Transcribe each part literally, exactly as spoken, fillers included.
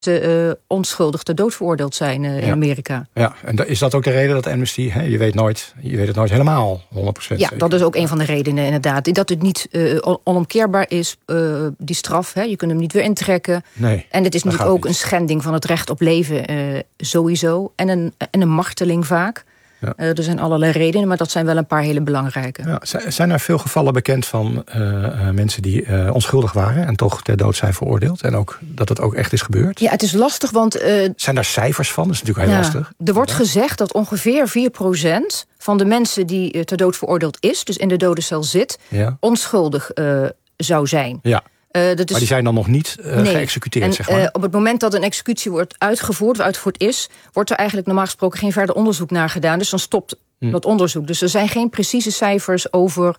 Uh, onschuldig ter dood veroordeeld zijn uh, in ja. Amerika. Ja, en is dat ook de reden dat Amnesty, hè, je weet nooit, je weet het nooit helemaal honderd procent Ja, zeker. Dat is ook een van de redenen inderdaad. Dat het niet uh, onomkeerbaar is, uh, die straf. Hè. Je kunt hem niet weer intrekken. Nee, en het is natuurlijk ook niet. Een schending van het recht op leven uh, sowieso. En een, en een marteling vaak. Ja. Uh, er zijn allerlei redenen, maar dat zijn wel een paar hele belangrijke. Ja, zijn er veel gevallen bekend van uh, uh, mensen die uh, onschuldig waren en toch ter dood zijn veroordeeld? En ook dat het ook echt is gebeurd? Ja, het is lastig, want... Uh, zijn daar cijfers van? Dat is natuurlijk heel ja, lastig. Er wordt ja. gezegd dat ongeveer vier procent van de mensen die uh, ter dood veroordeeld is, dus in de dodencel zit, ja. onschuldig uh, zou zijn. Ja. Uh, dat is... Maar die zijn dan nog niet uh, nee. geëxecuteerd, en, zeg maar? Uh, op het moment dat een executie wordt uitgevoerd, of uitgevoerd is, wordt er eigenlijk normaal gesproken geen verder onderzoek naar gedaan. Dus dan stopt hm. dat onderzoek. Dus er zijn geen precieze cijfers over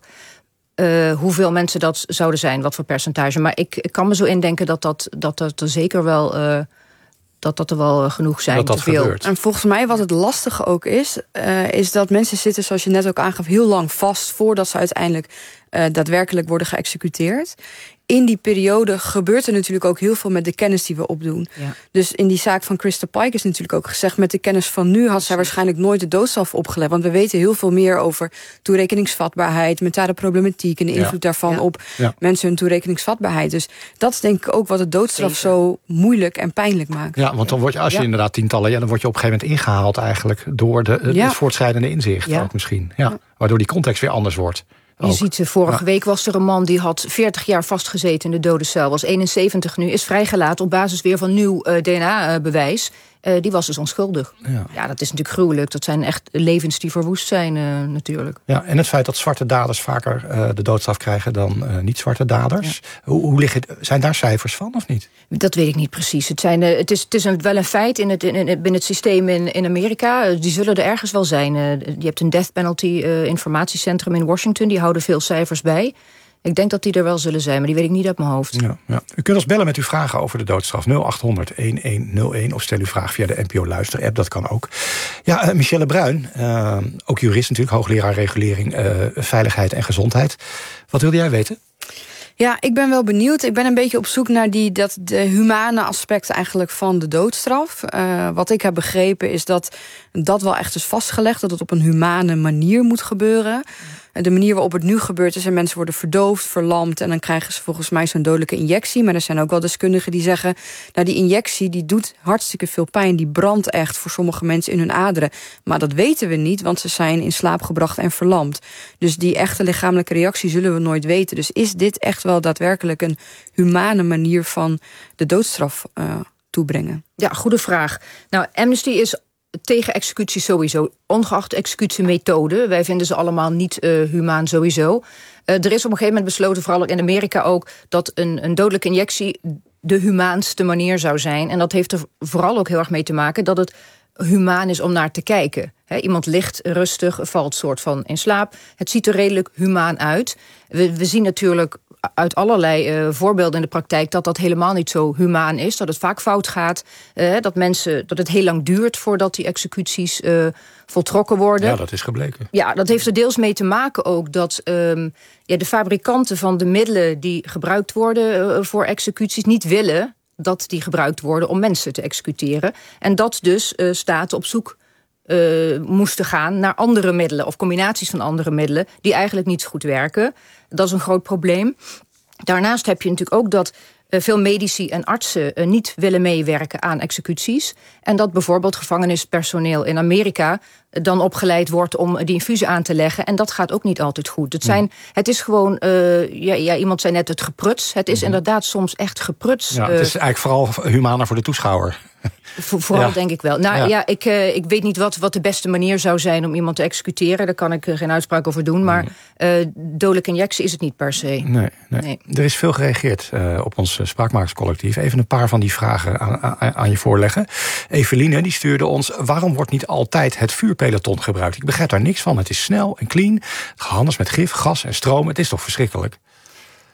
uh, hoeveel mensen dat zouden zijn, wat voor percentage. Maar ik, ik kan me zo indenken dat dat, dat, dat er zeker wel... Uh, dat dat er wel genoeg zijn. Dat dat te veel. gebeurt. En volgens mij wat het lastige ook is, uh, is dat mensen zitten, zoals je net ook aangaf, heel lang vast voordat ze uiteindelijk uh, daadwerkelijk worden geëxecuteerd. In die periode gebeurt er natuurlijk ook heel veel met de kennis die we opdoen. Ja. Dus in die zaak van Krista Pike is natuurlijk ook gezegd, met de kennis van nu had zij waarschijnlijk nooit de doodstraf opgelegd. Want we weten heel veel meer over toerekeningsvatbaarheid, mentale problematiek en de invloed ja. daarvan ja. op ja. mensen hun toerekeningsvatbaarheid. Dus dat is denk ik ook wat de doodstraf Zeker. zo moeilijk en pijnlijk maakt. Ja, want dan word je, als je ja. inderdaad tientallen, ja, dan word je op een gegeven moment ingehaald eigenlijk door de, ja. het voortschrijdende inzicht ja. ook misschien. Ja. Ja. Waardoor die context weer anders wordt. Je ook. ziet, vorige ja. week was er een man die had veertig jaar vastgezeten in de dodencel. Was eenenzeventig nu, is vrijgelaten op basis weer van nieuw uh, D N A-bewijs. Uh, die was dus onschuldig. Ja. ja, dat is natuurlijk gruwelijk. Dat zijn echt levens die verwoest zijn uh, natuurlijk. Ja, en het feit dat zwarte daders vaker uh, de doodstraf krijgen dan uh, niet-zwarte daders. Ja. Hoe, hoe ligt het, zijn daar cijfers van of niet? Dat weet ik niet precies. Het, zijn, uh, het is, het is een, wel een feit in het, in, in, binnen het systeem in, in Amerika. Uh, die zullen er ergens wel zijn. Uh, je hebt een death penalty uh, informatiecentrum in Washington. Die houden veel cijfers bij. Ik denk dat die er wel zullen zijn, maar die weet ik niet uit mijn hoofd. Ja, ja. U kunt ons bellen met uw vragen over de doodstraf. nul acht honderd elf nul een of stel uw vraag via de N P O Luister-app, dat kan ook. Ja, uh, Michelle Bruin, uh, ook jurist natuurlijk, hoogleraar regulering, uh, veiligheid en gezondheid. Wat wilde jij weten? Ja, ik ben wel benieuwd. Ik ben een beetje op zoek naar die, dat de humane aspect eigenlijk van de doodstraf. Uh, wat ik heb begrepen is dat dat wel echt is vastgelegd, dat het op een humane manier moet gebeuren. De manier waarop het nu gebeurt is, en mensen worden verdoofd, verlamd, en dan krijgen ze volgens mij zo'n dodelijke injectie. Maar er zijn ook wel deskundigen die zeggen, nou, die injectie die doet hartstikke veel pijn. Die brandt echt voor sommige mensen in hun aderen. Maar dat weten we niet, want ze zijn in slaap gebracht en verlamd. Dus die echte lichamelijke reactie zullen we nooit weten. Dus is dit echt wel daadwerkelijk een humane manier van de doodstraf uh, toebrengen? Ja, goede vraag. Nou, Amnesty is tegen executie sowieso, ongeacht de executiemethode. Wij vinden ze allemaal niet uh, humaan sowieso. Uh, er is op een gegeven moment besloten, vooral ook in Amerika ook, dat een, een dodelijke injectie de humaanste manier zou zijn. En dat heeft er vooral ook heel erg mee te maken dat het humaan is om naar te kijken. He, iemand ligt rustig, valt soort van in slaap. Het ziet er redelijk humaan uit. We, we zien natuurlijk uit allerlei uh, voorbeelden in de praktijk dat dat helemaal niet zo humaan is. Dat het vaak fout gaat. Uh, dat, mensen, dat het heel lang duurt voordat die executies uh, voltrokken worden. Ja, dat is gebleken. Ja, dat heeft er deels mee te maken ook dat um, ja, de fabrikanten van de middelen die gebruikt worden uh, voor executies niet willen dat die gebruikt worden om mensen te executeren. En dat dus uh, staten op zoek Uh, moesten gaan naar andere middelen of combinaties van andere middelen die eigenlijk niet zo goed werken. Dat is een groot probleem. Daarnaast heb je natuurlijk ook dat uh, veel medici en artsen uh, niet willen meewerken aan executies. En dat bijvoorbeeld gevangenispersoneel in Amerika uh, dan opgeleid wordt om die infusie aan te leggen. En dat gaat ook niet altijd goed. Het, zijn, het is gewoon, uh, ja, ja, iemand zei net het gepruts. Het is mm-hmm. inderdaad soms echt gepruts. Ja, het is eigenlijk vooral humaner voor de toeschouwer. Voor, vooral ja. denk ik wel. Nou ja, ja ik, uh, ik weet niet wat, wat de beste manier zou zijn om iemand te executeren. Daar kan ik uh, geen uitspraak over doen. Maar uh, dodelijke injectie is het niet per se. Nee, nee. nee. Er is veel gereageerd uh, op ons uh, spraakmakerscollectief. Even een paar van die vragen aan, aan, aan je voorleggen. Eveline die stuurde ons: waarom wordt niet altijd het vuurpeloton gebruikt? Ik begrijp daar niks van. Het is snel en clean. Gehandeld met gif, gas en stroom. Het is toch verschrikkelijk?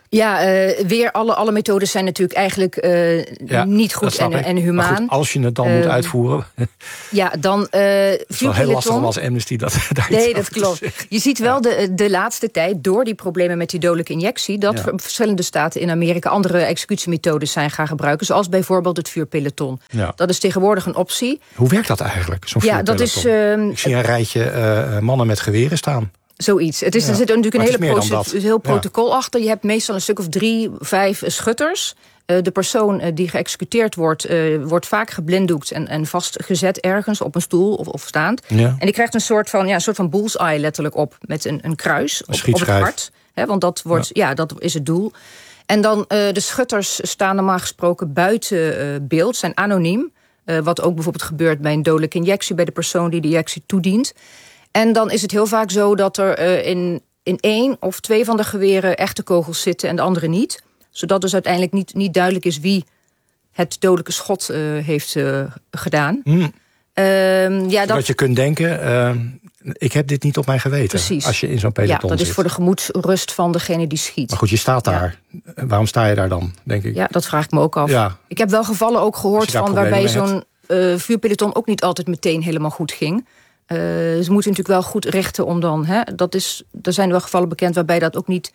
Ja, uh, weer alle, alle methodes zijn natuurlijk eigenlijk uh, ja, niet goed en, en humaan. Goed, als je het dan uh, moet uitvoeren. Ja, dan... Uh, het is wel heel lastig om als Amnesty dat daar Nee, dat klopt. Je ziet wel de, de laatste tijd, door die problemen met die dodelijke injectie, dat ja. verschillende staten in Amerika andere executiemethodes zijn gaan gebruiken. Zoals bijvoorbeeld het vuurpeloton. Ja. Dat is tegenwoordig een optie. Hoe werkt dat eigenlijk, zo'n ja, vuurpeloton? Dat is, uh, Ik zie een rijtje uh, mannen met geweren staan. Zoiets. Het is, ja. Er zit natuurlijk een hele proces, een heel protocol ja. achter. Je hebt meestal een stuk of drie, vijf schutters. Uh, de persoon uh, die geëxecuteerd wordt, uh, wordt vaak geblinddoekt en, en vastgezet ergens op een stoel of, of staand. Ja. En die krijgt een soort van, ja, een soort van bullseye letterlijk op met een, een kruis een op, op het hart. Hè, want dat, wordt, ja. Ja, dat is het doel. En dan uh, de schutters staan normaal gesproken buiten uh, beeld, zijn anoniem. Uh, wat ook bijvoorbeeld gebeurt bij een dodelijke injectie, bij de persoon die de injectie toedient. En dan is het heel vaak zo dat er uh, in, in één of twee van de geweren echte kogels zitten en de andere niet. Zodat dus uiteindelijk niet, niet duidelijk is wie het dodelijke schot uh, heeft uh, gedaan. Mm. Uh, ja, dat je kunt denken, uh, ik heb dit niet op mijn geweten. Precies. Als je in zo'n peloton zit. Ja, dat is voor de gemoedsrust van degene die schiet. Maar goed, je staat daar. Ja. Waarom sta je daar dan, denk ik? Ja, dat vraag ik me ook af. Ja. Ik heb wel gevallen ook gehoord van waarbij zo'n uh, vuurpeloton ook niet altijd meteen helemaal goed ging. Uh, ze moeten natuurlijk wel goed richten om dan... Hè, dat is, er zijn wel gevallen bekend waarbij dat ook niet...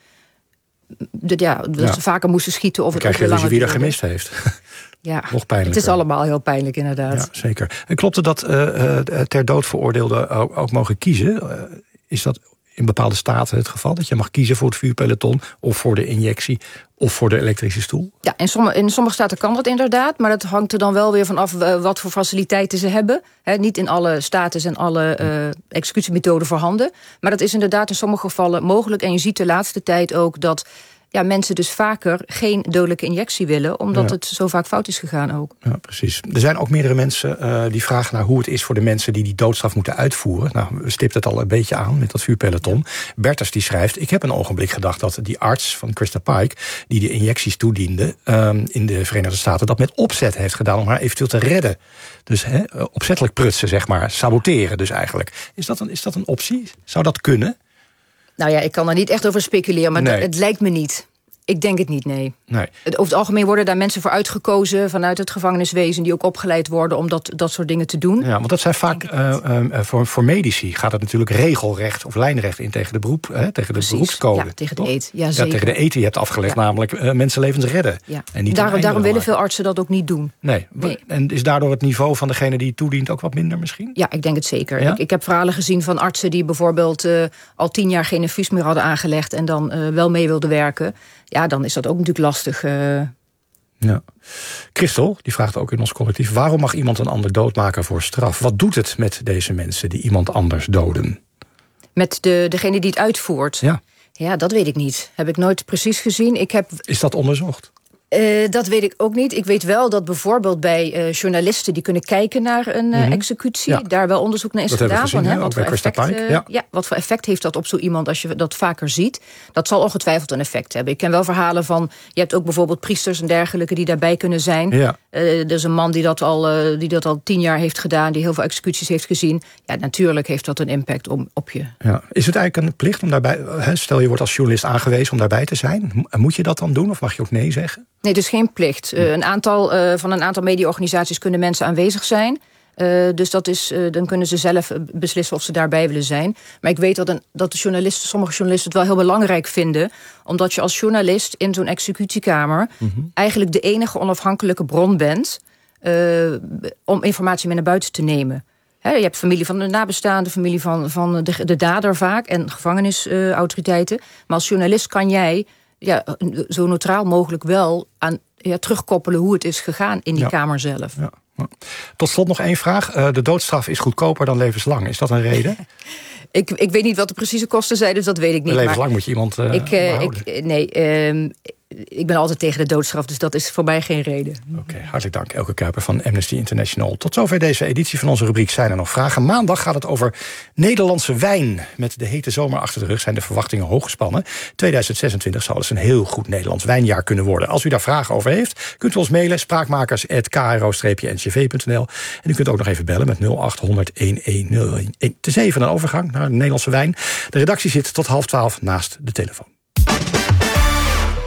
De, ja, dat ja. ze vaker moesten schieten of dan het ook krijg je dus wie er gemist heeft. Ja, nog pijnlijker. Het is allemaal heel pijnlijk inderdaad. Ja, zeker. En klopt het dat uh, ter dood veroordeelden ook, ook mogen kiezen? Uh, is dat in bepaalde staten het geval? Dat je mag kiezen voor het vuurpeloton of voor de injectie of voor de elektrische stoel? Ja, in sommige, in sommige staten kan dat inderdaad. Maar dat hangt er dan wel weer van af uh, wat voor faciliteiten ze hebben. He, niet in alle staten zijn alle uh, executiemethoden voorhanden. Maar dat is inderdaad in sommige gevallen mogelijk. En je ziet de laatste tijd ook dat ja, mensen dus vaker geen dodelijke injectie willen, omdat ja. het zo vaak fout is gegaan ook. Ja, precies. Er zijn ook meerdere mensen uh, die vragen naar hoe het is voor de mensen die die doodstraf moeten uitvoeren. Nou, we stipten het al een beetje aan met dat vuurpeloton. Ja. Bertus die schrijft, ik heb een ogenblik gedacht dat die arts van Krista Pike, die de injecties toediende um, in de Verenigde Staten, dat met opzet heeft gedaan om haar eventueel te redden. Dus he, opzettelijk prutsen, zeg maar, saboteren dus eigenlijk. Is dat een, is dat een optie? Zou dat kunnen? Nou ja, ik kan er niet echt over speculeren, maar nee. Het lijkt me niet. Ik denk het niet, nee. nee. Over het algemeen worden daar mensen voor uitgekozen vanuit het gevangeniswezen die ook opgeleid worden om dat, dat soort dingen te doen. Ja, want dat zijn vaak, uh, uh, voor, voor medici gaat het natuurlijk regelrecht of lijnrecht in tegen de, beroep, hè, tegen de Precies. beroepscode. Ja, tegen de eet. Ja, ja, tegen de eet die je hebt afgelegd, ja. namelijk uh, mensenlevens redden. Ja. En niet Daar, daarom willen veel artsen dat ook niet doen. Nee. nee. En is daardoor het niveau van degene die het toedient ook wat minder misschien? Ja, ik denk het zeker. Ja? Ik, ik heb verhalen gezien van artsen die bijvoorbeeld uh, al tien jaar geen infuus meer hadden aangelegd en dan uh, wel mee wilden werken. Ja, dan is dat ook natuurlijk lastig. Uh... Ja. Christel, die vraagt ook in ons collectief, waarom mag iemand een ander doodmaken voor straf? Wat doet het met deze mensen die iemand anders doden? Met de, degene die het uitvoert? Ja. Ja, dat weet ik niet. Heb ik nooit precies gezien. Ik heb... Is dat onderzocht? Uh, dat weet ik ook niet. Ik weet wel dat bijvoorbeeld bij uh, journalisten die kunnen kijken naar een uh, mm-hmm. executie, ja. daar wel onderzoek naar is dat gedaan. Gezien, van, hè, wat, wat voor effect, uh, ja. ja, wat voor effect heeft dat op zo iemand als je dat vaker ziet? Dat zal ongetwijfeld een effect hebben. Ik ken wel verhalen van, je hebt ook bijvoorbeeld priesters en dergelijke die daarbij kunnen zijn. Ja. Uh, er is een man die dat, al, uh, die dat al tien jaar heeft gedaan, die heel veel executies heeft gezien. Ja, natuurlijk heeft dat een impact om, op je. Ja. Is het eigenlijk een plicht om daarbij, hè, stel je wordt als journalist aangewezen om daarbij te zijn, moet je dat dan doen of mag je ook nee zeggen? Nee, dus geen plicht. Uh, een aantal, uh, van een aantal mediaorganisaties kunnen mensen aanwezig zijn. Uh, dus dat is, uh, dan kunnen ze zelf beslissen of ze daarbij willen zijn. Maar ik weet dat, een, dat de journalisten, sommige journalisten het wel heel belangrijk vinden, omdat je als journalist in zo'n executiekamer mm-hmm. eigenlijk de enige onafhankelijke bron bent uh, om informatie mee naar buiten te nemen. He, je hebt familie van de nabestaanden, familie van, van de, de dader vaak en gevangenisautoriteiten. Uh, maar als journalist kan jij ja, zo neutraal mogelijk wel aan ja, terugkoppelen hoe het is gegaan in die ja. kamer zelf. Ja. Ja. Tot slot nog één vraag. Uh, de doodstraf is goedkoper dan levenslang. Is dat een reden? ik, ik weet niet wat de precieze kosten zijn, dus dat weet ik niet. Levenslang maar moet je iemand uh, ik, uh, ik, Nee, uh, ik ben altijd tegen de doodstraf, dus dat is voor mij geen reden. Oké, okay, hartelijk dank Elke Kuiper van Amnesty International. Tot zover deze editie van onze rubriek Zijn er nog vragen? Maandag gaat het over Nederlandse wijn. Met de hete zomer achter de rug zijn de verwachtingen hoog gespannen. tweeduizend zesentwintig zal dus een heel goed Nederlands wijnjaar kunnen worden. Als u daar vragen over heeft, kunt u ons mailen spraakmakers apenstaartje k r o n c v punt n l. En u kunt ook nog even bellen met nul acht honderd elf één. Het is even een overgang naar de Nederlandse wijn. De redactie zit tot half twaalf naast de telefoon.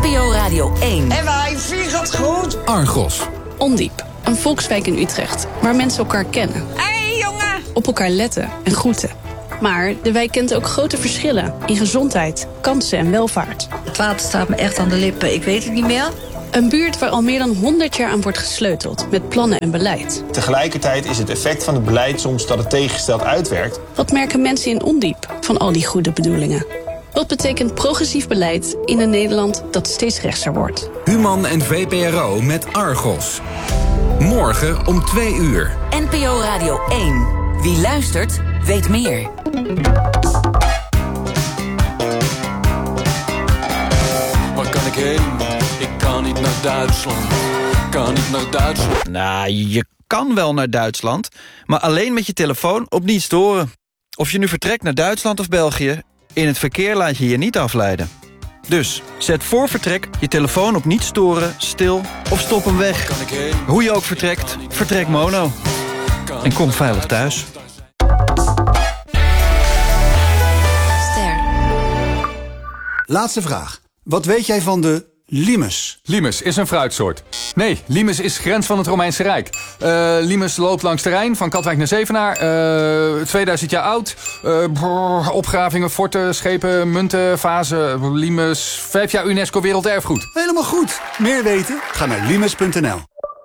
N P O Radio één. En wij vliegen het goed. Argos. Ondiep, een volkswijk in Utrecht, waar mensen elkaar kennen. Hé, hey, jongen! Op elkaar letten en groeten. Maar de wijk kent ook grote verschillen in gezondheid, kansen en welvaart. Het water staat me echt aan de lippen, ik weet het niet meer. Een buurt waar al meer dan honderd jaar aan wordt gesleuteld met plannen en beleid. Tegelijkertijd is het effect van het beleid soms dat het tegengesteld uitwerkt. Wat merken mensen in Ondiep van al die goede bedoelingen? Wat betekent progressief beleid in een Nederland dat steeds rechtser wordt? Human en V P R O met Argos. Morgen om twee uur. N P O Radio één. Wie luistert, weet meer. Waar kan ik heen? Ik kan niet naar Duitsland. Kan niet naar Duitsland. Nou, je kan wel naar Duitsland, maar alleen met je telefoon op niet storen. Of je nu vertrekt naar Duitsland of België, in het verkeer laat je je niet afleiden. Dus zet voor vertrek je telefoon op niet storen, stil of stop hem weg. Hoe je ook vertrekt, vertrek mono. En kom veilig thuis. Ster. Laatste vraag. Wat weet jij van de limes? Limes is een fruitsoort. Nee, limes is grens van het Romeinse Rijk. Uh, limes loopt langs de Rijn, van Katwijk naar Zevenaar. Uh, tweeduizend jaar oud. Uh, brrr, opgravingen, forten, schepen, munten, vazen. Limes, vijf jaar UNESCO Werelderfgoed. Helemaal goed. Meer weten? Ga naar limes punt n l.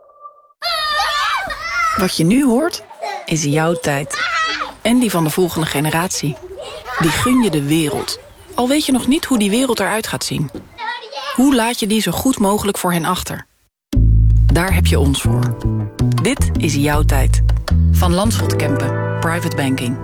Wat je nu hoort, is jouw tijd. En die van de volgende generatie. Die gun je de wereld. Al weet je nog niet hoe die wereld eruit gaat zien. Hoe laat je die zo goed mogelijk voor hen achter? Daar heb je ons voor. Dit is jouw tijd. Van Landschot Kempen. Private Banking.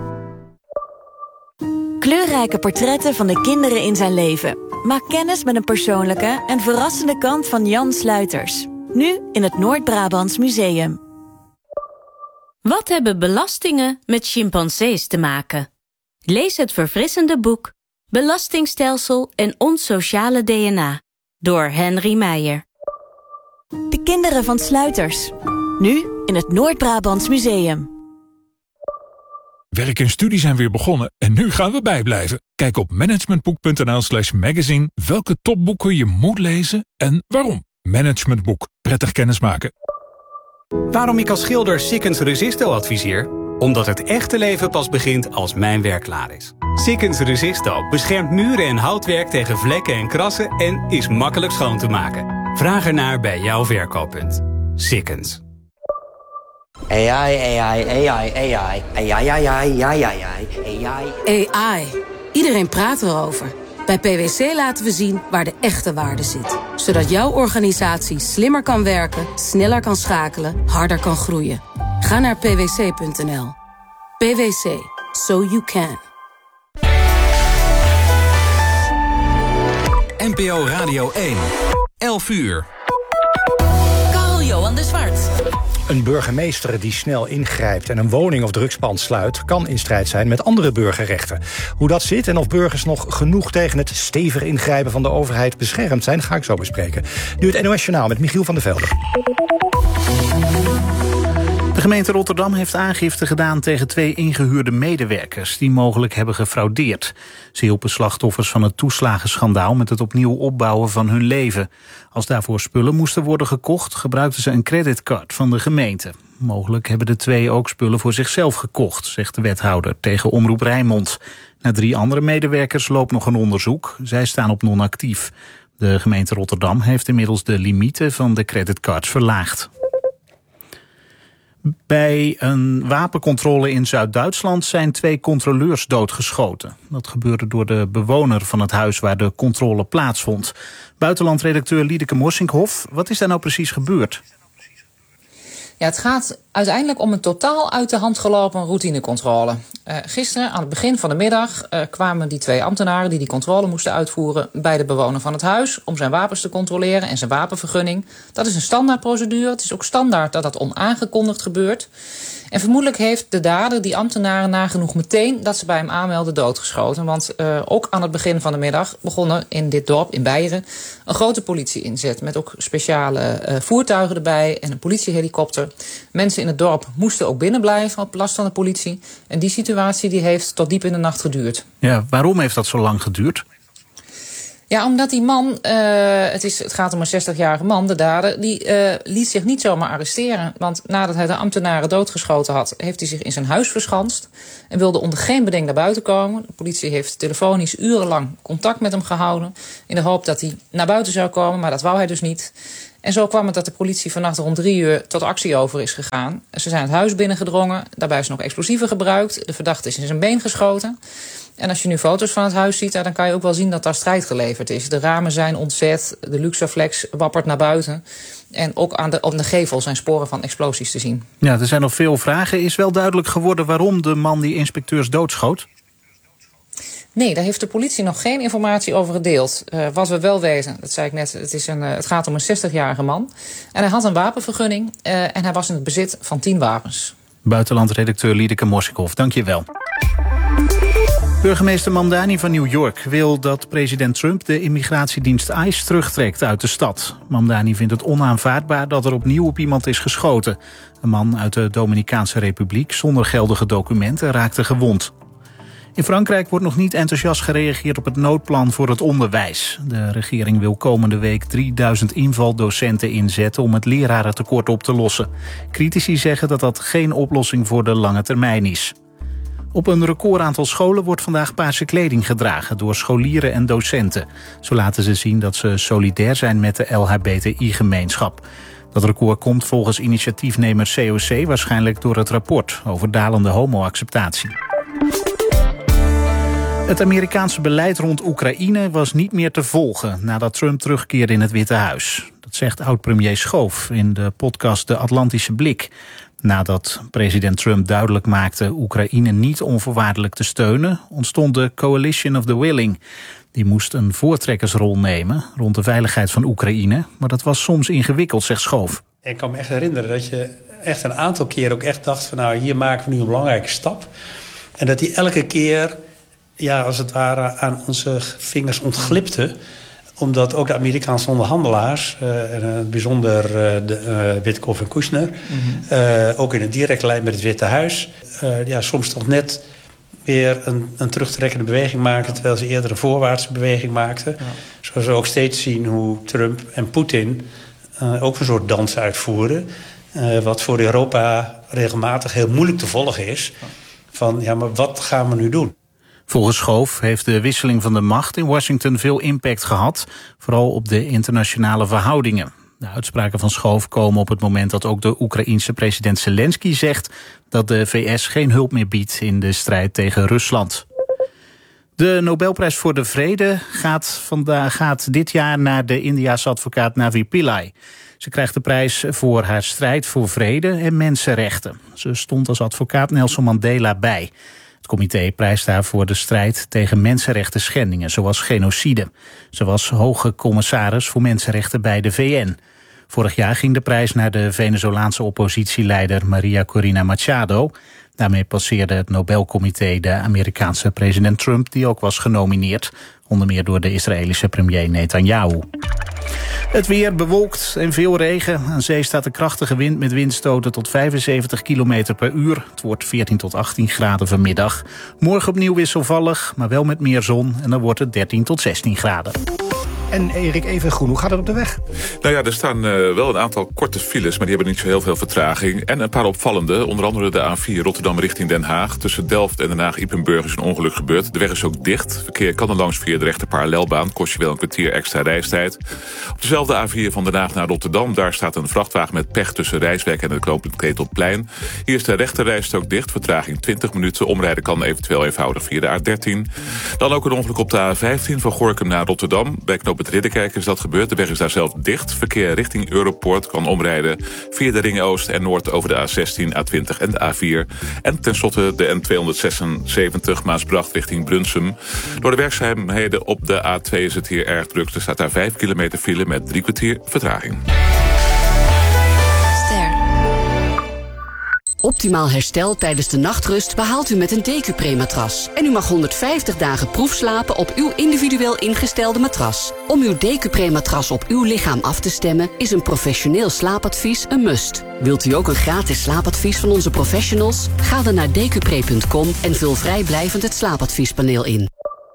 Kleurrijke portretten van de kinderen in zijn leven. Maak kennis met een persoonlijke en verrassende kant van Jan Sluiters. Nu in het Noord-Brabants Museum. Wat hebben belastingen met chimpansees te maken? Lees het verfrissende boek Belastingstelsel en ons sociale D N A door Henry Meijer. De kinderen van Sluiters. Nu in het Noord-Brabants Museum. Werk en studie zijn weer begonnen en nu gaan we bijblijven. Kijk op managementboek punt n l slash magazine welke topboeken je moet lezen en waarom. Managementboek. Prettig kennismaken. Waarom ik als schilder Sikkens Resisto adviseer? Omdat het echte leven pas begint als mijn werk klaar is. Sikkens Resisto beschermt muren en houtwerk tegen vlekken en krassen en is makkelijk schoon te maken. Vraag ernaar bij jouw verkooppunt. Sikkens. A I, A I, A I, A I, A I, A I, A I, A I, A I. A I. Iedereen praat erover. Bij P W C laten we zien waar de echte waarde zit. Zodat jouw organisatie slimmer kan werken, sneller kan schakelen, harder kan groeien. Ga naar p w c punt n l. P W C. So you can. N P O Radio één. elf uur. Carl-Johan de Zwart. Een burgemeester die snel ingrijpt en een woning of drugspand sluit kan in strijd zijn met andere burgerrechten. Hoe dat zit en of burgers nog genoeg tegen het stevig ingrijpen van de overheid beschermd zijn, ga ik zo bespreken. Nu het N O S Journaal met Michiel van der Velde. De gemeente Rotterdam heeft aangifte gedaan tegen twee ingehuurde medewerkers die mogelijk hebben gefraudeerd. Ze hielpen slachtoffers van het toeslagenschandaal met het opnieuw opbouwen van hun leven. Als daarvoor spullen moesten worden gekocht, gebruikten ze een creditcard van de gemeente. Mogelijk hebben de twee ook spullen voor zichzelf gekocht, zegt de wethouder tegen Omroep Rijnmond. Naar drie andere medewerkers loopt nog een onderzoek. Zij staan op non-actief. De gemeente Rotterdam heeft inmiddels de limieten van de creditcards verlaagd. Bij een wapencontrole in Zuid-Duitsland zijn twee controleurs doodgeschoten. Dat gebeurde door de bewoner van het huis waar de controle plaatsvond. Buitenlandredacteur Liedeke Morsinkhoff, wat is daar nou precies gebeurd? Ja, het gaat uiteindelijk om een totaal uit de hand gelopen routinecontrole. Uh, gisteren aan het begin van de middag uh, kwamen die twee ambtenaren die die controle moesten uitvoeren bij de bewoner van het huis om zijn wapens te controleren en zijn wapenvergunning. Dat is een standaardprocedure. Het is ook standaard dat dat onaangekondigd gebeurt. En vermoedelijk heeft de dader die ambtenaren nagenoeg meteen dat ze bij hem aanmelden doodgeschoten. Want uh, ook aan het begin van de middag begon er in dit dorp, in Beieren, een grote politie-inzet. Met ook speciale uh, voertuigen erbij en een politiehelikopter. Mensen in het dorp moesten ook binnen blijven op last van de politie. En die situatie die heeft tot diep in de nacht geduurd. Ja, waarom heeft dat zo lang geduurd? Ja, omdat die man, uh, het, is, het gaat om een zestigjarige man, de dader, die uh, liet zich niet zomaar arresteren. Want nadat hij de ambtenaren doodgeschoten had, heeft hij zich in zijn huis verschanst en wilde onder geen beding naar buiten komen. De politie heeft telefonisch urenlang contact met hem gehouden in de hoop dat hij naar buiten zou komen, maar dat wou hij dus niet. En zo kwam het dat de politie vannacht rond drie uur tot actie over is gegaan. Ze zijn het huis binnengedrongen, daarbij is nog explosieven gebruikt. De verdachte is in zijn been geschoten. En als je nu foto's van het huis ziet, dan kan je ook wel zien dat daar strijd geleverd is. De ramen zijn ontzet, de Luxaflex wappert naar buiten. En ook aan de, op de gevel zijn sporen van explosies te zien. Ja, er zijn nog veel vragen. Is wel duidelijk geworden waarom de man die inspecteurs doodschoot? Nee, daar heeft de politie nog geen informatie over gedeeld. Uh, wat we wel weten, dat zei ik net, het, is een, uh, het gaat om een zestigjarige man. En hij had een wapenvergunning uh, en hij was in het bezit van tien wapens. Buitenlandredacteur Liedeke Morsikoff, dank je wel. Burgemeester Mamdani van New York wil dat president Trump de immigratiedienst ICE terugtrekt uit de stad. Mamdani vindt het onaanvaardbaar dat er opnieuw op iemand is geschoten. Een man uit de Dominicaanse Republiek zonder geldige documenten raakte gewond. In Frankrijk wordt nog niet enthousiast gereageerd op het noodplan voor het onderwijs. De regering wil komende week drieduizend invaldocenten inzetten om het lerarentekort op te lossen. Critici zeggen dat dat geen oplossing voor de lange termijn is. Op een recordaantal scholen wordt vandaag paarse kleding gedragen door scholieren en docenten. Zo laten ze zien dat ze solidair zijn met de L H B T I-gemeenschap. Dat record komt volgens initiatiefnemer C O C waarschijnlijk door het rapport over dalende homoacceptatie. Het Amerikaanse beleid rond Oekraïne was niet meer te volgen nadat Trump terugkeerde in het Witte Huis. Dat zegt oud-premier Schoof in de podcast De Atlantische Blik. Nadat president Trump duidelijk maakte Oekraïne niet onvoorwaardelijk te steunen, ontstond de Coalition of the Willing. Die moest een voortrekkersrol nemen rond de veiligheid van Oekraïne, maar dat was soms ingewikkeld, zegt Schoof. Ik kan me echt herinneren dat je echt een aantal keer ook echt dacht van nou, hier maken we nu een belangrijke stap. En dat die elke keer, ja, als het ware aan onze vingers ontglipte, omdat ook de Amerikaanse onderhandelaars, uh, en bijzonder uh, de, uh, Witkoff en Kushner, mm-hmm. uh, ook in een directe lijn met het Witte Huis, uh, ja, soms toch net weer een, een terugtrekkende beweging maakten, terwijl ze eerder een voorwaartse beweging maakten. Ja. Zoals we ook steeds zien hoe Trump en Poetin uh, ook een soort dans uitvoeren, uh, wat voor Europa regelmatig heel moeilijk te volgen is. Van, ja, maar wat gaan we nu doen? Volgens Schoof heeft de wisseling van de macht in Washington veel impact gehad, vooral op de internationale verhoudingen. De uitspraken van Schoof komen op het moment dat ook de Oekraïense president Zelensky zegt dat de V S geen hulp meer biedt in de strijd tegen Rusland. De Nobelprijs voor de Vrede gaat, vandaag, gaat dit jaar naar de Indiase advocaat Navi Pillai. Ze krijgt de prijs voor haar strijd voor vrede en mensenrechten. Ze stond als advocaat Nelson Mandela bij. Het comité prijst haar voor de strijd tegen mensenrechten schendingen, zoals genocide. Ze was hoge commissaris voor mensenrechten bij de V N. Vorig jaar ging de prijs naar de Venezolaanse oppositieleider Maria Corina Machado. Daarmee passeerde het Nobelcomité de Amerikaanse president Trump, die ook was genomineerd, onder meer door de Israëlische premier Netanyahu. Het weer bewolkt en veel regen. Aan zee staat een krachtige wind met windstoten tot vijfenzeventig kilometer per uur. Het wordt veertien tot achttien graden vanmiddag. Morgen opnieuw wisselvallig, maar wel met meer zon. En dan wordt het dertien tot zestien graden. En Erik, even groen, hoe gaat het op de weg? Nou ja, er staan uh, wel een aantal korte files, maar die hebben niet zo heel veel vertraging. En een paar opvallende, onder andere de A vier Rotterdam richting Den Haag. Tussen Delft en Den Haag-Ipenburg is een ongeluk gebeurd. De weg is ook dicht. Verkeer kan er langs via de rechter parallelbaan. Kost je wel een kwartier extra reistijd. Op dezelfde A vier van Den Haag naar Rotterdam. Daar staat een vrachtwagen met pech tussen Rijswijk en het knooppunt Ketelplein. Hier is de rechterrijstrook dicht. Vertraging twintig minuten. Omrijden kan eventueel eenvoudig via de A dertien. Dan ook een ongeluk op de A vijftien van Gorinchem naar Rotterdam. Bij knooppunt Ridderkerk is dat gebeurd. De weg is daar zelf dicht. Verkeer richting Europoort kan omrijden via de Ring Oost en Noord over de A zestien, A twintig en de A vier. En tenslotte de N tweehonderdzesenzeventig Maasbracht richting Brunsum. Door de werkzaamheden op de A twee is het hier erg druk. Er staat daar vijf kilometer file met drie kwartier vertraging. Optimaal herstel tijdens de nachtrust behaalt u met een Decupré-matras. En u mag honderdvijftig dagen proefslapen op uw individueel ingestelde matras. Om uw Decupré-matras op uw lichaam af te stemmen is een professioneel slaapadvies een must. Wilt u ook een gratis slaapadvies van onze professionals? Ga dan naar decupré punt com en vul vrijblijvend het slaapadviespaneel in.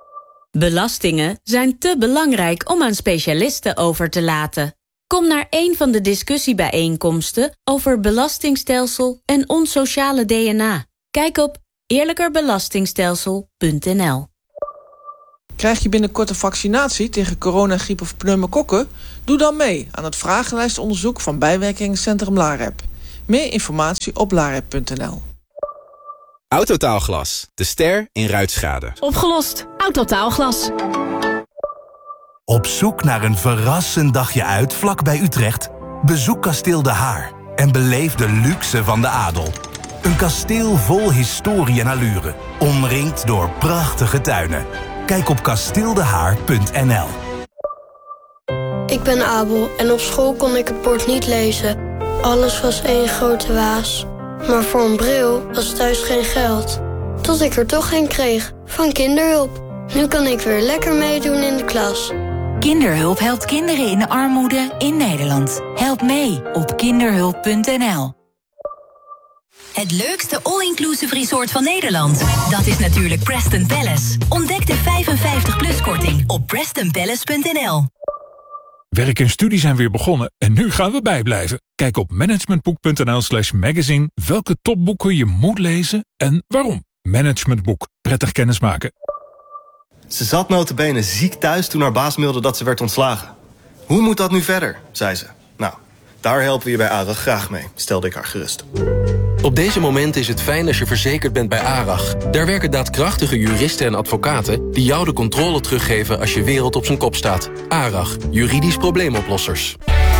Belastingen zijn te belangrijk om aan specialisten over te laten. Kom naar een van de discussiebijeenkomsten over belastingstelsel en ons sociale D N A. Kijk op eerlijkerbelastingstelsel punt n l. Krijg je binnenkort een vaccinatie tegen corona, griep of pneumokokken? Doe dan mee aan het vragenlijstonderzoek van bijwerkingencentrum LAREP. Meer informatie op larep punt n l. Autotaalglas, de ster in ruitschade. Opgelost. Autotaalglas. Op zoek naar een verrassend dagje uit vlakbij Utrecht? Bezoek Kasteel De Haar en beleef de luxe van de adel. Een kasteel vol historie en allure, omringd door prachtige tuinen. Kijk op kasteeldehaar punt n l. Ik ben Abel en op school kon ik het bord niet lezen. Alles was één grote waas. Maar voor een bril was thuis geen geld. Tot ik er toch een kreeg, van Kinderhulp. Nu kan ik weer lekker meedoen in de klas. Kinderhulp helpt kinderen in de armoede in Nederland. Help mee op kinderhulp punt n l. Het leukste all-inclusive resort van Nederland. Dat is natuurlijk Preston Palace. Ontdek de vijfenvijftig plus korting op preston palace punt n l. Werk en studie zijn weer begonnen en nu gaan we bijblijven. Kijk op managementboek punt n l slash magazine welke topboeken je moet lezen en waarom. Managementboek. Prettig kennismaken. Ze zat nota bene ziek thuis toen haar baas mailde dat ze werd ontslagen. Hoe moet dat nu verder, zei ze. Nou, daar helpen we je bij ARAG graag mee, stelde ik haar gerust. Op deze momenten is het fijn als je verzekerd bent bij ARAG. Daar werken daadkrachtige juristen en advocaten die jou de controle teruggeven als je wereld op zijn kop staat. ARAG, juridisch probleemoplossers.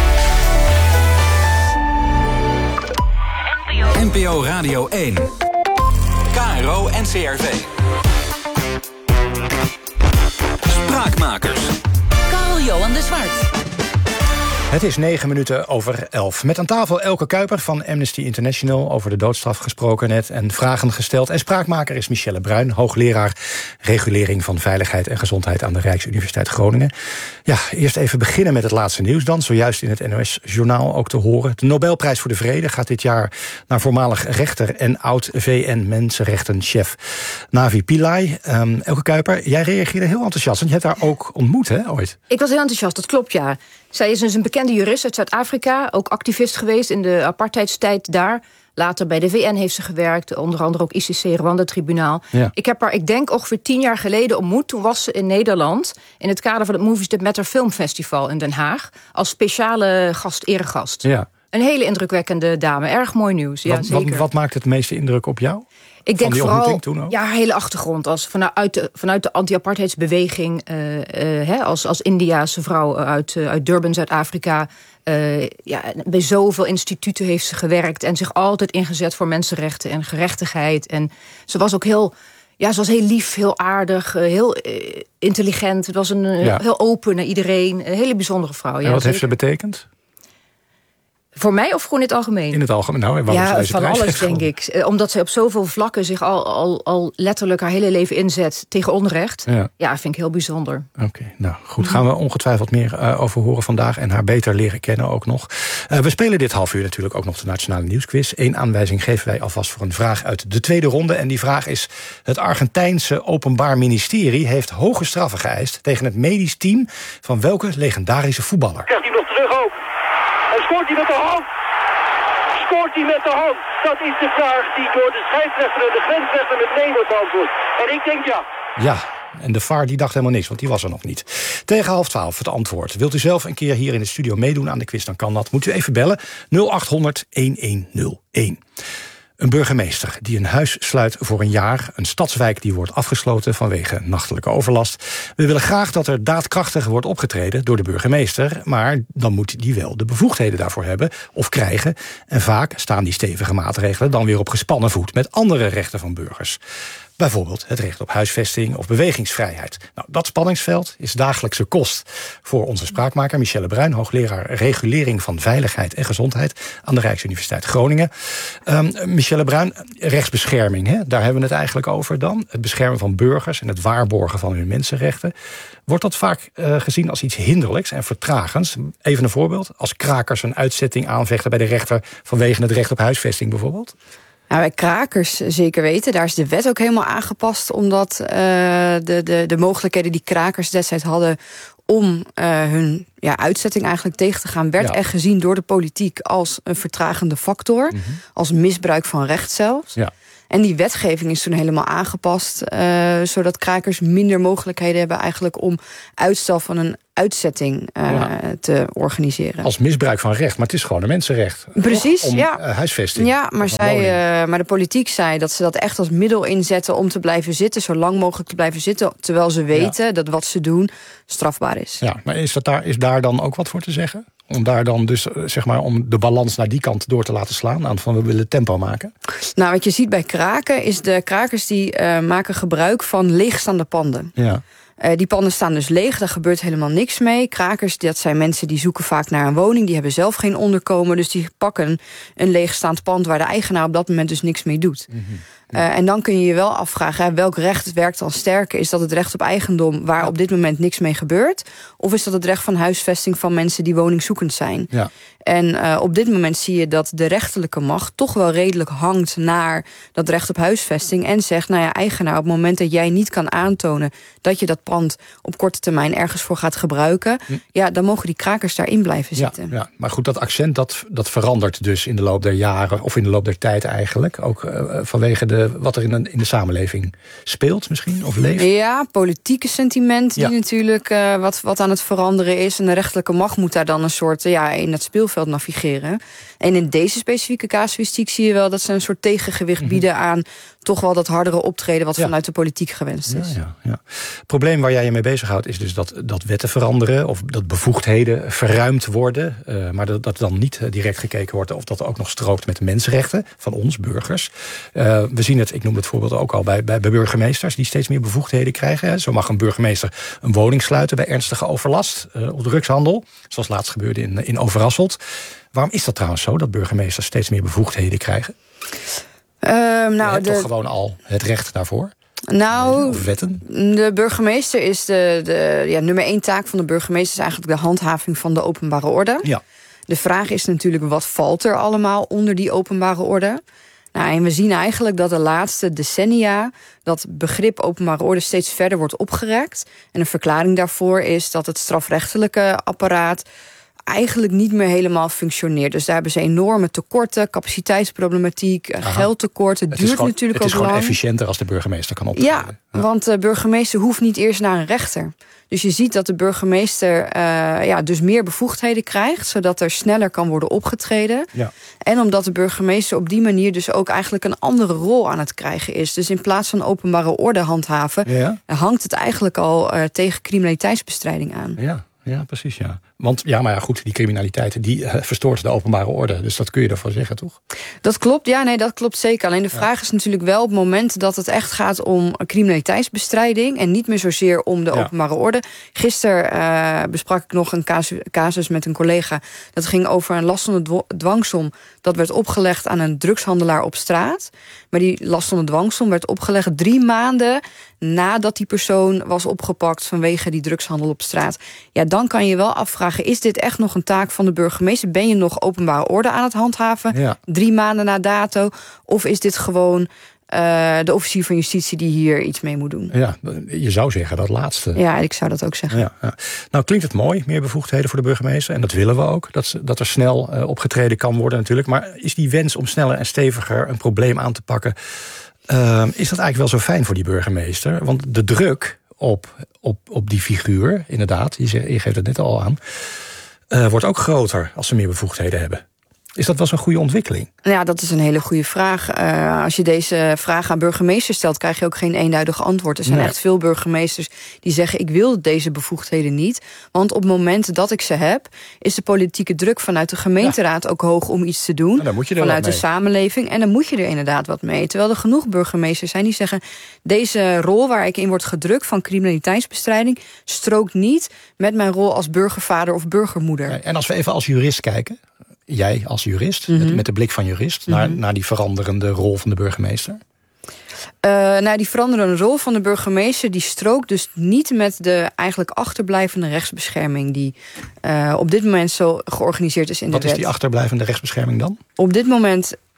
N P O Radio één. K R O en C R V. Spraakmakers. Karel-Johan de Zwart. Het is negen minuten over elf. Met aan tafel Elke Kuiper van Amnesty International... over de doodstraf gesproken net en vragen gesteld. En spraakmaker is Michelle Bruin, hoogleraar regulering van veiligheid en gezondheid aan de Rijksuniversiteit Groningen. Ja, eerst even beginnen met het laatste nieuws dan. Zojuist in het N O S-journaal ook te horen. De Nobelprijs voor de Vrede gaat dit jaar naar voormalig rechter en oud-V N-mensenrechtenchef Navi Pillay. Um, Elke Kuiper, jij reageerde heel enthousiast, want je hebt haar ook ontmoet, hè, ooit? Ik was heel enthousiast, dat klopt, ja. Zij is dus een bekende jurist uit Zuid-Afrika, ook activist geweest in de apartheidstijd daar. Later bij de V N heeft ze gewerkt, onder andere ook I C C, Rwanda-tribunaal. Ja. Ik heb haar, ik denk, ongeveer tien jaar geleden ontmoet. Toen was ze in Nederland in het kader van het Movies That Matter Filmfestival in Den Haag als speciale gast, eregast. Ja. Een hele indrukwekkende dame, erg mooi nieuws. Ja, wat, zeker. Wat, wat maakt het meeste indruk op jou? Ik denk vooral toen ook? Ja, haar hele achtergrond. Als vanuit de, vanuit de anti-apartheidsbeweging, uh, uh, hè, als, als Indiase vrouw uit, uh, uit Durban, Zuid-Afrika. Uh, ja, bij zoveel instituten heeft ze gewerkt en zich altijd ingezet voor mensenrechten en gerechtigheid. En ze was ook heel, ja, ze was heel lief, heel aardig, uh, heel uh, intelligent. Het was een uh, ja. heel open naar iedereen. Een hele bijzondere vrouw. En ja, wat zeker. heeft ze betekend? Voor mij of gewoon in het algemeen? In het algemeen, nou, en ja, deze van alles, denk ik. Omdat ze op zoveel vlakken zich al, al, al letterlijk haar hele leven inzet tegen onrecht. Ja, ja vind ik heel bijzonder. Oké, okay, nou goed. Gaan we ongetwijfeld meer uh, over horen vandaag en haar beter leren kennen ook nog. Uh, we spelen dit half uur natuurlijk ook nog de Nationale Nieuwsquiz. Eén aanwijzing geven wij alvast voor een vraag uit de tweede ronde. En die vraag is: het Argentijnse Openbaar Ministerie heeft hoge straffen geëist tegen het medisch team van welke legendarische voetballer? Krijgt hij nog terug ook? En scoort hij met de hand? Scoort hij met de hand? Dat is de vraag die door de scheidsrechter en de grensrechter met nee wordt beantwoord. En ik denk ja. Ja, en de V A R die dacht helemaal niks, want die was er nog niet. Tegen half twaalf het antwoord. Wilt u zelf een keer hier in de studio meedoen aan de quiz, dan kan dat. Moet u even bellen nul acht honderd elfhonderdéén. Een burgemeester die een huis sluit voor een jaar. Een stadswijk die wordt afgesloten vanwege nachtelijke overlast. We willen graag dat er daadkrachtig wordt opgetreden door de burgemeester. Maar dan moet die wel de bevoegdheden daarvoor hebben of krijgen. En vaak staan die stevige maatregelen dan weer op gespannen voet met andere rechten van burgers. Bijvoorbeeld het recht op huisvesting of bewegingsvrijheid. Nou, dat spanningsveld is dagelijkse kost voor onze spraakmaker Michelle Bruin, hoogleraar regulering van veiligheid en gezondheid aan de Rijksuniversiteit Groningen. Um, Michelle Bruin, rechtsbescherming, hè? Daar hebben we het eigenlijk over dan. Het beschermen van burgers en het waarborgen van hun mensenrechten. Wordt dat vaak uh, gezien als iets hinderlijks en vertragends? Even een voorbeeld. Als krakers een uitzetting aanvechten bij de rechter vanwege het recht op huisvesting bijvoorbeeld? Nou, bij krakers zeker weten. Daar is de wet ook helemaal aangepast. Omdat uh, de, de, de mogelijkheden die krakers destijds hadden om uh, hun ja, uitzetting eigenlijk tegen te gaan, werd ja. echt gezien door de politiek als een vertragende factor. Mm-hmm. Als misbruik van recht zelfs. Ja. En die wetgeving is toen helemaal aangepast, uh, zodat krakers minder mogelijkheden hebben eigenlijk om uitstel van een uitzetting uh, ja. te organiseren. Als misbruik van recht, maar het is gewoon een mensenrecht. Precies, om ja. Uh, huisvesting. Ja, maar, zij, uh, maar de politiek zei dat ze dat echt als middel inzetten om te blijven zitten, zo lang mogelijk te blijven zitten, terwijl ze weten ja. dat wat ze doen strafbaar is. Ja, maar is, dat daar, is daar dan ook wat voor te zeggen? Om daar dan dus, zeg maar, om de balans naar die kant door te laten slaan, aan van we willen tempo maken? Nou, wat je ziet bij kraken is de krakers die uh, maken gebruik van leegstaande panden. Ja. Uh, die panden staan dus leeg, daar gebeurt helemaal niks mee. Krakers, dat zijn mensen die zoeken vaak naar een woning, die hebben zelf geen onderkomen, dus die pakken een leegstaand pand waar de eigenaar op dat moment dus niks mee doet. Mm-hmm. Uh, en dan kun je je wel afvragen, hè, welk recht werkt dan sterker? Is dat het recht op eigendom waar op dit moment niks mee gebeurt? Of is dat het recht van huisvesting van mensen die woningzoekend zijn? Ja. En uh, op dit moment zie je dat de rechterlijke macht toch wel redelijk hangt naar dat recht op huisvesting en zegt, nou ja, eigenaar, op het moment dat jij niet kan aantonen dat je dat pand op korte termijn ergens voor gaat gebruiken, hm. ja, dan mogen die krakers daarin blijven zitten. Ja, ja. Maar goed, dat accent dat, dat verandert dus in de loop der jaren, of in de loop der tijd eigenlijk, ook uh, vanwege de wat er in de, in de samenleving speelt misschien, of leeft? Ja, politieke sentiment die ja. natuurlijk uh, wat, wat aan het veranderen is. En de rechterlijke macht moet daar dan een soort uh, ja, in het speelveld navigeren. En in deze specifieke casuïstiek zie je wel dat ze een soort tegengewicht mm-hmm. bieden aan toch wel dat hardere optreden wat ja. vanuit de politiek gewenst is. Ja, ja, ja. Het probleem waar jij je mee bezighoudt is dus dat, dat wetten veranderen, of dat bevoegdheden verruimd worden, uh, maar dat, dat dan niet direct gekeken wordt of dat ook nog strookt met de mensenrechten van ons, burgers. Uh, we zien het, ik noem het voorbeeld ook al, bij, bij burgemeesters die steeds meer bevoegdheden krijgen. Hè. Zo mag een burgemeester een woning sluiten bij ernstige overlast uh, of drugshandel, zoals laatst gebeurde in, in Overasselt. Waarom is dat trouwens zo, dat burgemeesters steeds meer bevoegdheden krijgen? Uh, nou, Je hebt de... toch gewoon al het recht daarvoor? Nou, of wetten? De burgemeester is de, de ja, nummer één taak van de burgemeester is eigenlijk de handhaving van de openbare orde. Ja. De vraag is natuurlijk, wat valt er allemaal onder die openbare orde? Nou, en we zien eigenlijk dat de laatste decennia dat begrip openbare orde steeds verder wordt opgerekt. En een verklaring daarvoor is dat het strafrechtelijke apparaat eigenlijk niet meer helemaal functioneert. Dus daar hebben ze enorme tekorten, capaciteitsproblematiek, Aha. geldtekort. Het, het duurt gewoon, natuurlijk ook lang. Het is gewoon lang. efficiënter als de burgemeester kan optreden. Ja, ja, want de burgemeester hoeft niet eerst naar een rechter. Dus je ziet dat de burgemeester uh, ja, dus meer bevoegdheden krijgt, zodat er sneller kan worden opgetreden. Ja. En omdat de burgemeester op die manier dus ook eigenlijk een andere rol aan het krijgen is. Dus in plaats van openbare orde handhaven, ja. hangt het eigenlijk al uh, tegen criminaliteitsbestrijding aan. Ja. Ja, precies, ja. Want ja, maar ja, goed, die criminaliteit die uh, verstoort de openbare orde. Dus dat kun je ervan zeggen, toch? Dat klopt, ja, nee, dat klopt zeker. Alleen de vraag ja. is natuurlijk wel op het moment dat het echt gaat om criminaliteitsbestrijding en niet meer zozeer om de ja. openbare orde. Gisteren uh, besprak ik nog een casus, casus met een collega. Dat ging over een lastende dwangsom dat werd opgelegd aan een drugshandelaar op straat. Maar die lastende dwangsom werd opgelegd drie maanden nadat die persoon was opgepakt vanwege die drugshandel op straat. Ja, dan kan je wel afvragen, is dit echt nog een taak van de burgemeester? Ben je nog openbare orde aan het handhaven? Ja. Drie maanden na dato? Of is dit gewoon uh, de officier van justitie die hier iets mee moet doen? Ja, je zou zeggen dat laatste. Ja, ik zou dat ook zeggen. Ja, ja. Nou, klinkt het mooi, meer bevoegdheden voor de burgemeester. En dat willen we ook, dat, dat er snel uh, opgetreden kan worden natuurlijk. Maar is die wens om sneller en steviger een probleem aan te pakken, Uh, is dat eigenlijk wel zo fijn voor die burgemeester? Want de druk op, op, op die figuur, inderdaad, je, zegt, je geeft het net al aan, uh, wordt ook groter als ze meer bevoegdheden hebben. Is dat wel zo'n goede ontwikkeling? Ja, dat is een hele goede vraag. Uh, als je deze vraag aan burgemeesters stelt, krijg je ook geen eenduidig antwoord. Er zijn nee. echt veel burgemeesters die zeggen, ik wil deze bevoegdheden niet. Want op het moment dat ik ze heb, is de politieke druk vanuit de gemeenteraad ja. ook hoog om iets te doen. Nou, dan moet je er vanuit wat de mee. samenleving. En dan moet je er inderdaad wat mee. Terwijl er genoeg burgemeesters zijn die zeggen, deze rol waar ik in word gedrukt van criminaliteitsbestrijding strookt niet met mijn rol als burgervader of burgermoeder. Ja, en als we even als jurist kijken, jij als jurist, mm-hmm. met, met de blik van jurist, mm-hmm. naar, naar die veranderende rol van de burgemeester? Uh, nou, die veranderende rol van de burgemeester die strookt dus niet met de eigenlijk achterblijvende rechtsbescherming die uh, op dit moment zo georganiseerd is in Wat de wet. Wat is die achterblijvende rechtsbescherming dan? Op dit moment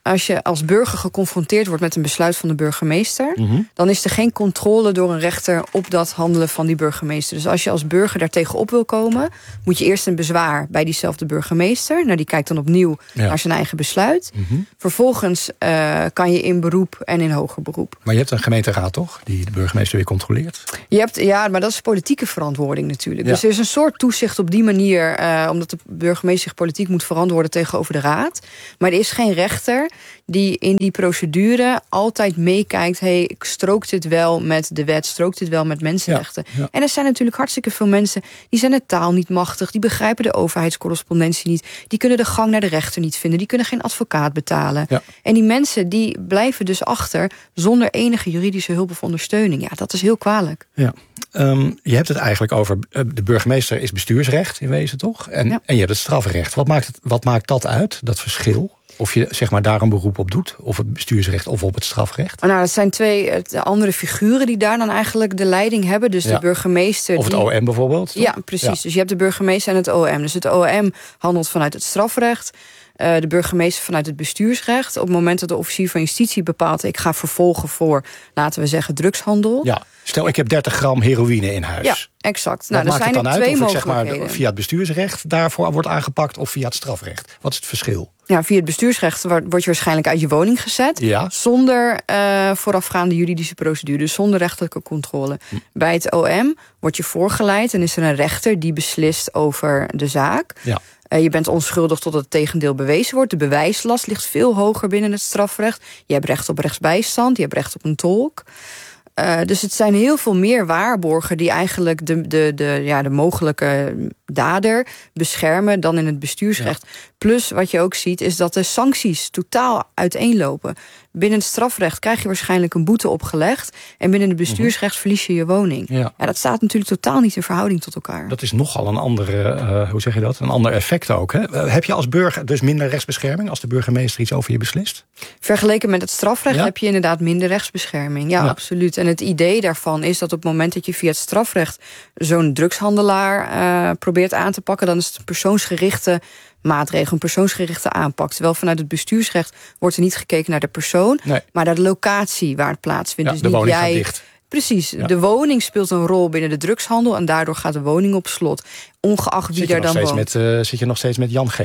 als je als burger geconfronteerd wordt met een besluit van de burgemeester, Mm-hmm. dan is er geen controle door een rechter op dat handelen van die burgemeester. Dus als je als burger daar tegenop wil komen, moet je eerst een bezwaar bij diezelfde burgemeester. Nou, die kijkt dan opnieuw Ja. naar zijn eigen besluit. Mm-hmm. Vervolgens uh, kan je in beroep en in hoger beroep. Maar je hebt een gemeenteraad, toch? Die de burgemeester weer controleert. Je hebt, ja, maar dat is politieke verantwoording natuurlijk. Ja. Dus er is een soort toezicht op die manier, uh, omdat de burgemeester zich politiek moet verantwoorden tegenover de raad. Maar er is geen rechter die in die procedure altijd meekijkt, hey, strookt dit wel met de wet, strookt dit wel met mensenrechten? Ja, ja. En er zijn natuurlijk hartstikke veel mensen die zijn de taal niet machtig, die begrijpen de overheidscorrespondentie niet, die kunnen de gang naar de rechter niet vinden, die kunnen geen advocaat betalen. Ja. En die mensen die blijven dus achter zonder enige juridische hulp of ondersteuning. Ja, dat is heel kwalijk. Ja. Um, je hebt het eigenlijk over, uh, de burgemeester is bestuursrecht in wezen, toch? En, Ja. en je hebt het strafrecht. Wat maakt, het, wat maakt dat uit, dat verschil? Of je zeg maar daar een beroep op doet, of het bestuursrecht of op het strafrecht? Nou, dat zijn twee uh, andere figuren die daar dan eigenlijk de leiding hebben. Dus Ja. de burgemeester. Of het die... O M bijvoorbeeld? toch? Ja, precies. Ja. Dus je hebt de burgemeester en het O M. Dus het O M handelt vanuit het strafrecht. Uh, de burgemeester vanuit het bestuursrecht. Op het moment dat de officier van justitie bepaalt, ik ga vervolgen voor, laten we zeggen, drugshandel. Ja, stel ik heb dertig gram heroïne in huis. Ja, exact. Wat Nou, er maakt zijn het dan er uit twee of ik zeg maar mogelijkheden. via het bestuursrecht daarvoor wordt aangepakt of via het strafrecht? Wat is het verschil? Ja, via het bestuursrecht word word je waarschijnlijk uit je woning gezet. Ja. Zonder uh, voorafgaande juridische procedure. Dus zonder rechterlijke controle. Hm. Bij het O M word je voorgeleid en is er een rechter die beslist over de zaak. Ja. Uh, je bent onschuldig totdat het tegendeel bewezen wordt. De bewijslast ligt veel hoger binnen het strafrecht. Je hebt recht op rechtsbijstand, je hebt recht op een tolk. Uh, dus het zijn heel veel meer waarborgen die eigenlijk de, de, de, ja, de mogelijke dader beschermen dan in het bestuursrecht. Ja. Plus wat je ook ziet is dat de sancties totaal uiteenlopen. Binnen het strafrecht krijg je waarschijnlijk een boete opgelegd en binnen het bestuursrecht verlies je je woning. Ja. Ja, dat staat natuurlijk totaal niet in verhouding tot elkaar. Dat is nogal een andere, uh, hoe zeg je dat? Een ander effect ook. Hè? Uh, heb je als burger dus minder rechtsbescherming als de burgemeester iets over je beslist? Vergeleken met het strafrecht ja? heb je inderdaad minder rechtsbescherming. Ja, ja, absoluut. En het idee daarvan is dat op het moment dat je via het strafrecht zo'n drugshandelaar uh, probeert aan te pakken, dan is het een persoonsgerichte maatregel, een persoonsgerichte aanpak. Terwijl vanuit het bestuursrecht wordt er niet gekeken naar de persoon, nee. maar naar de locatie waar het plaatsvindt. Ja, dus de niet woning jij. gaat dicht. Precies, ja. de woning speelt een rol binnen de drugshandel en daardoor gaat de woning op slot. Ongeacht wie zit je daar dan woont. Met, uh, zit je nog steeds met Jan G?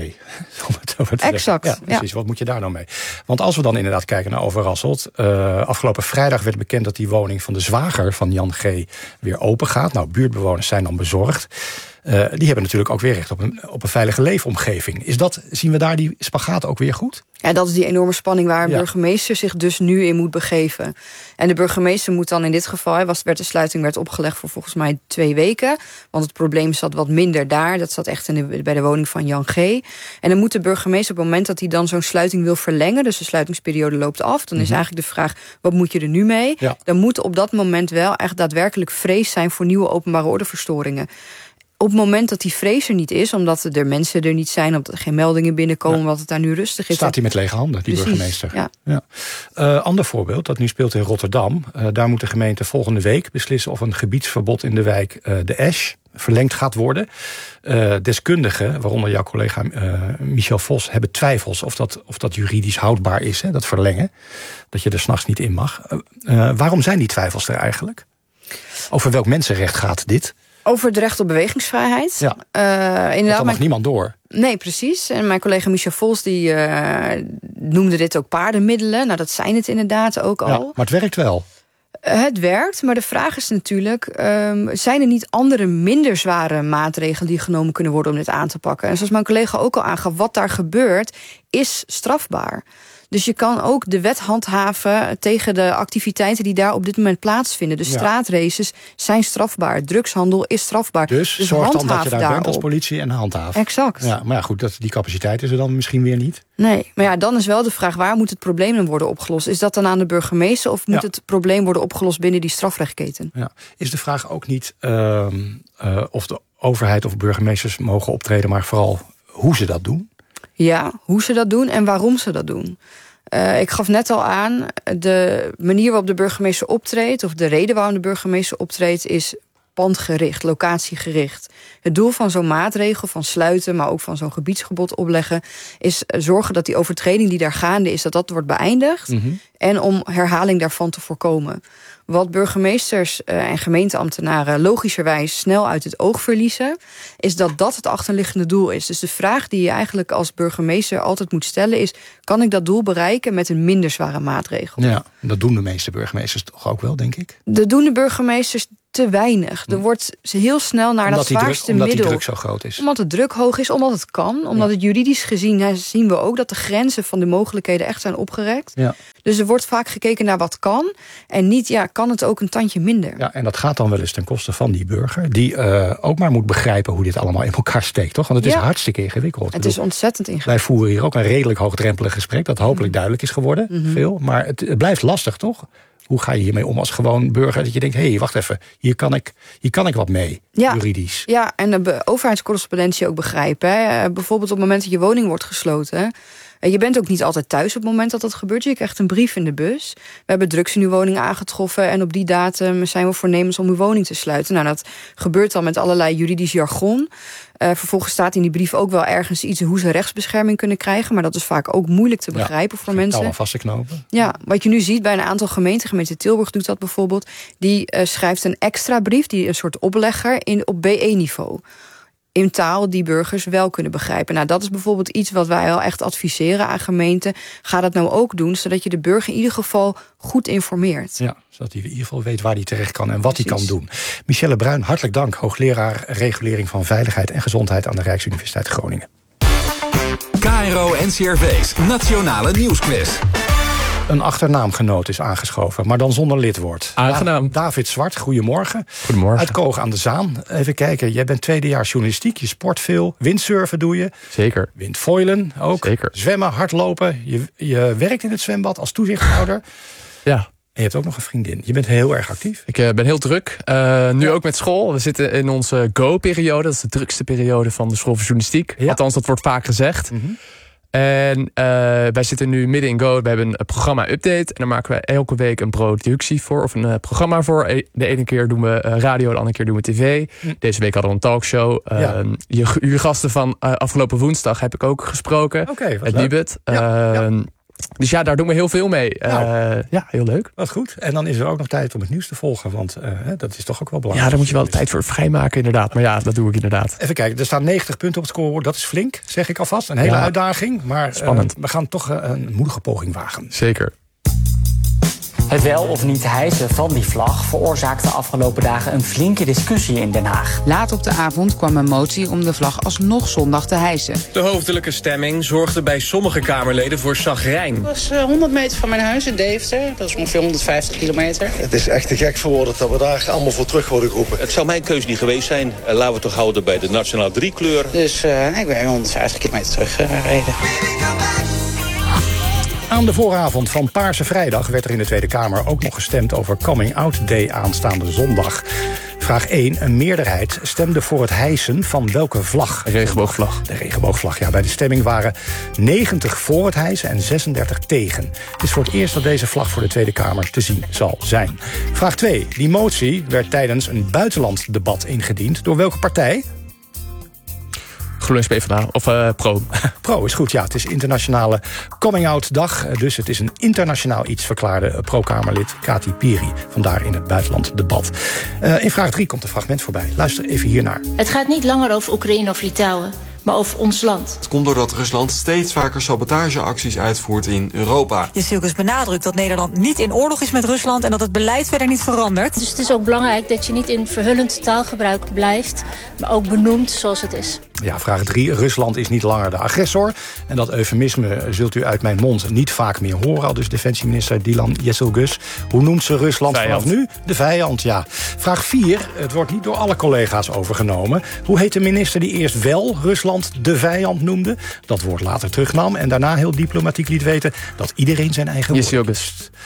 Exact. Ja, precies. Ja. Wat moet je daar nou mee? Want als we dan inderdaad kijken naar Overrasselt. Uh, afgelopen vrijdag werd bekend dat die woning van de zwager van Jan G. weer open gaat. Nou, buurtbewoners zijn dan bezorgd. Uh, die hebben natuurlijk ook weer recht op een, op een veilige leefomgeving. Is dat, zien we daar die spagaat ook weer goed? Ja, dat is die enorme spanning waar een ja. burgemeester zich dus nu in moet begeven. En de burgemeester moet dan in dit geval, was, werd de sluiting werd opgelegd voor volgens mij twee weken. Want het probleem zat wat minder daar. Dat zat echt in de, bij de woning van Jan G. En dan moet de burgemeester op het moment dat hij dan zo'n sluiting wil verlengen, dus de sluitingsperiode loopt af, dan is mm-hmm. eigenlijk de vraag, wat moet je er nu mee? Ja. Dan moet op dat moment wel echt daadwerkelijk vrees zijn voor nieuwe openbare ordeverstoringen. Op het moment dat die vrees er niet is, omdat er mensen er niet zijn, omdat er geen meldingen binnenkomen, ja. omdat het daar nu rustig is. Staat hij met lege handen, die Precies, burgemeester. Ja. Ja. Uh, ander voorbeeld, dat nu speelt in Rotterdam. Uh, daar moet de gemeente volgende week beslissen of een gebiedsverbod in de wijk uh, de Esch verlengd gaat worden. Uh, deskundigen, waaronder jouw collega uh, Michel Vos, hebben twijfels of dat, of dat juridisch houdbaar is, hè, dat verlengen. Dat je er 's nachts niet in mag. Uh, uh, waarom zijn die twijfels er eigenlijk? Over welk mensenrecht gaat dit? Over het recht op bewegingsvrijheid. Ja. Uh, inderdaad, dan mag niemand door. Nee, precies. En mijn collega Michel Vos die uh, noemde dit ook paardenmiddelen. Nou, dat zijn het inderdaad ook al. Ja, maar het werkt wel. Uh, het werkt, maar de vraag is natuurlijk, um, zijn er niet andere minder zware maatregelen die genomen kunnen worden om dit aan te pakken? En zoals mijn collega ook al aangaf, wat daar gebeurt is strafbaar. Dus je kan ook de wet handhaven tegen de activiteiten die daar op dit moment plaatsvinden. De ja. straatraces zijn strafbaar. Drugshandel is strafbaar. Dus, dus zorg dan dat je daar daarop. bent als politie en handhaven. Exact. Ja, maar ja, goed, dat, die capaciteit is er dan misschien weer niet. Nee, maar ja, dan is wel de vraag, waar moet het probleem dan worden opgelost? Is dat dan aan de burgemeester of moet ja. het probleem worden opgelost binnen die strafrechtketen? Ja. Is de vraag ook niet uh, uh, of de overheid of burgemeesters mogen optreden, maar vooral hoe ze dat doen? Ja, hoe ze dat doen en waarom ze dat doen. Uh, ik gaf net al aan, de manier waarop de burgemeester optreedt, of de reden waarom de burgemeester optreedt, is pandgericht, locatiegericht. Het doel van zo'n maatregel, van sluiten, maar ook van zo'n gebiedsgebod opleggen, is zorgen dat die overtreding die daar gaande is, dat dat wordt beëindigd. Mm-hmm. En om herhaling daarvan te voorkomen. Wat burgemeesters uh, en gemeenteambtenaren logischerwijs snel uit het oog verliezen, is dat dat het achterliggende doel is. Dus de vraag die je eigenlijk als burgemeester altijd moet stellen is, kan ik dat doel bereiken met een minder zware maatregel? Ja, dat doen de meeste burgemeesters toch ook wel, denk ik? Dat doen de burgemeesters te weinig. Er wordt heel snel naar omdat dat zwaarste druk, omdat middel. Omdat die druk zo groot is. Omdat de druk hoog is, omdat het kan. Omdat ja. het juridisch gezien ja, zien we ook dat de grenzen van de mogelijkheden echt zijn opgerekt. Ja. Dus er wordt vaak gekeken naar wat kan. En niet, ja, kan het ook een tandje minder? Ja, en dat gaat dan wel eens ten koste van die burger, die uh, ook maar moet begrijpen hoe dit allemaal in elkaar steekt, toch? Want het is ja. hartstikke ingewikkeld. Het is ontzettend ingewikkeld. Wij voeren hier ook een redelijk hoogdrempelig gesprek, dat hopelijk mm-hmm. duidelijk is geworden. Mm-hmm. Veel. Maar het, het blijft lastig, toch? Hoe ga je hiermee om als gewoon burger? Dat je denkt, hé, hey, wacht even, hier kan ik, hier kan ik wat mee, ja, juridisch. Ja, en de overheidscorrespondentie ook begrijpen. Hè. Bijvoorbeeld op het moment dat je woning wordt gesloten. Je bent ook niet altijd thuis op het moment dat dat gebeurt. Je krijgt een brief in de bus. We hebben drugs in uw woning aangetroffen en op die datum zijn we voornemens om uw woning te sluiten. Nou, dat gebeurt dan met allerlei juridisch jargon. Uh, vervolgens staat in die brief ook wel ergens iets hoe ze rechtsbescherming kunnen krijgen. Maar dat is vaak ook moeilijk te begrijpen ja, voor mensen. Allemaal vast te knopen. Ja, wat je nu ziet bij een aantal gemeenten, gemeente Tilburg doet dat bijvoorbeeld. Die uh, schrijft een extra brief, die een soort oplegger in, op B één niveau. In taal die burgers wel kunnen begrijpen. Nou, dat is bijvoorbeeld iets wat wij al echt adviseren aan gemeenten. Ga dat nou ook doen, zodat je de burger in ieder geval goed informeert. Ja, zodat hij in ieder geval weet waar hij terecht kan en wat Precies. hij kan doen. Michelle Bruin, hartelijk dank. Hoogleraar regulering van veiligheid en gezondheid aan de Rijksuniversiteit Groningen. K R O N C R V's Nationale Nieuwsquiz. Een achternaamgenoot is aangeschoven, maar dan zonder lidwoord. Aangenaam. David Zwart, goedemorgen. Goedemorgen. Uit Koog aan de Zaan. Even kijken, jij bent tweedejaars journalistiek, je sport veel. Windsurfen doe je. Zeker. Windfoilen ook. Zeker. Zwemmen, hardlopen. Je, je werkt in het zwembad als toezichthouder. Ja. En je hebt ook nog een vriendin. Je bent heel erg actief. Ik uh, ben heel druk. Uh, nu ja. ook met school. We zitten in onze go-periode. Dat is de drukste periode van de school voor journalistiek. Ja. Althans, dat wordt vaak gezegd. Mm-hmm. En uh, wij zitten nu midden in Go. We hebben een programma-update. En daar maken we elke week een productie voor. Of een uh, programma voor. De ene keer doen we uh, radio, de andere keer doen we tv. Hm. Deze week hadden we een talkshow. Uh, ja. Je, je gasten van uh, afgelopen woensdag heb ik ook gesproken. Okay, met Nubet. Ja, uh, ja. Dus ja, daar doen we heel veel mee. Nou, uh, ja, heel leuk. Wat goed. En dan is er ook nog tijd om het nieuws te volgen. Want uh, dat is toch ook wel belangrijk. Ja, daar moet je wel tijd voor vrijmaken inderdaad. Maar ja, dat doe ik inderdaad. Even kijken, er staan negentig punten op het scorebord. Dat is flink, zeg ik alvast. Een hele ja, uitdaging. Maar spannend. Uh, we gaan toch uh, een moedige poging wagen. Zeker. Het wel of niet hijsen van die vlag veroorzaakte de afgelopen dagen een flinke discussie in Den Haag. Laat op de avond kwam een motie om de vlag alsnog zondag te hijsen. De hoofdelijke stemming zorgde bij sommige Kamerleden voor chagrijn. Het was honderd meter van mijn huis in Deventer. Dat is ongeveer honderdvijftig kilometer. Het is echt te gek voor woorden dat we daar allemaal voor terug worden geroepen. Het zou mijn keuze niet geweest zijn. Laten we toch houden bij de nationaal drie kleur. Dus uh, ik ben honderdvijftig kilometer teruggereden. Aan de vooravond van Paarse Vrijdag werd er in de Tweede Kamer ook nog gestemd over Coming Out Day aanstaande zondag. Vraag één. Een meerderheid stemde voor het hijsen van welke vlag? De regenboogvlag. De regenboogvlag, ja. Bij de stemming waren negentig voor het hijsen en zesendertig tegen. Het is voor het eerst dat deze vlag voor de Tweede Kamer te zien zal zijn. Vraag twee. Die motie werd tijdens een buitenlanddebat ingediend. Door welke partij? GroenLinks PvdA of uh, Pro. Pro is goed, ja. Het is internationale coming-out dag. Dus het is een internationaal iets, verklaarde Pro-Kamerlid Kati Piri. Vandaar in het buitenland debat. Uh, in vraag drie komt een fragment voorbij. Luister even hiernaar. Het gaat niet langer over Oekraïne of Litouwen, maar over ons land. Het komt doordat Rusland steeds vaker sabotageacties uitvoert in Europa. Jezilgus benadrukt dat Nederland niet in oorlog is met Rusland en dat het beleid verder niet verandert. Dus het is ook belangrijk dat je niet in verhullend taalgebruik blijft, maar ook benoemt zoals het is. Ja, vraag drie. Rusland is niet langer de agressor. En dat eufemisme zult u uit mijn mond niet vaak meer horen. Al dus defensieminister Dilan Jezilgus. Hoe noemt ze Rusland vijand. Vanaf nu? De vijand, ja. Vraag vier. Het wordt niet door alle collega's overgenomen. Hoe heet de minister die eerst wel Rusland de vijand noemde? Dat woord later terugnam en daarna heel diplomatiek liet weten dat iedereen zijn eigen Jezilgus.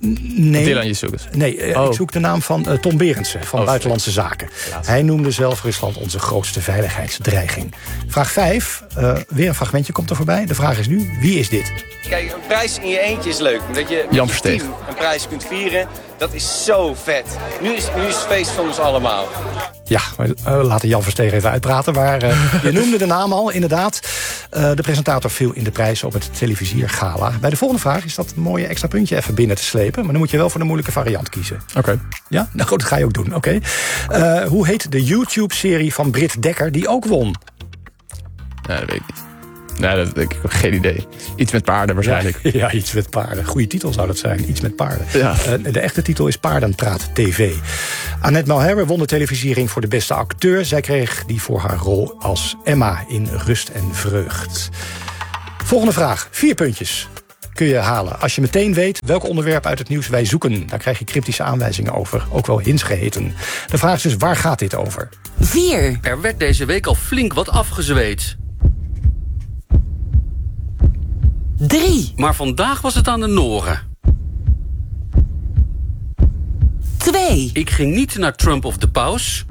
Nee, Dylan Jezoukes. Nee, uh, oh. ik zoek de naam van uh, Tom Berendsen van oh, Buitenlandse Zaken. Helaas. Hij noemde zelf Rusland onze grootste veiligheidsdreiging. Vraag vijf, uh, weer een fragmentje komt er voorbij. De vraag is nu, wie is dit? Kijk, een prijs in je eentje is leuk. Dat je Jan met je team een prijs kunt vieren, dat is zo vet. Nu is, nu is het feest van ons allemaal. Ja, we uh, laten Jan Versteeg even uitpraten. Maar uh, je noemde de naam al, inderdaad. Uh, de presentator viel in de prijs op het televisiergala. Bij de volgende vraag is dat een mooie extra puntje even binnen te slepen. Maar dan moet je wel voor de moeilijke variant kiezen. Oké. Okay. Ja, nou goed, dat ga je ook doen. Oké. Okay. Uh, hoe heet de YouTube-serie van Britt Dekker die ook won? Nee, dat weet ik niet. Nee, dat ik heb geen idee. Iets met paarden waarschijnlijk. Ja, ja, iets met paarden. Goeie titel zou dat zijn. Iets met paarden. Ja. Uh, de echte titel is Paardenpraat T V. Annette Malherbe won de televisiering voor de beste acteur. Zij kreeg die voor haar rol als Emma in Rust en Vreugd. Volgende vraag. Vier puntjes kun je halen als je meteen weet welk onderwerp uit het nieuws wij zoeken. Daar krijg je cryptische aanwijzingen over, ook wel hints geheten. De vraag is dus, waar gaat dit over? Vier. Er werd deze week al flink wat afgezweet. Drie. Maar vandaag was het aan de Noren. Twee. Ik ging niet naar Trump of de Paus.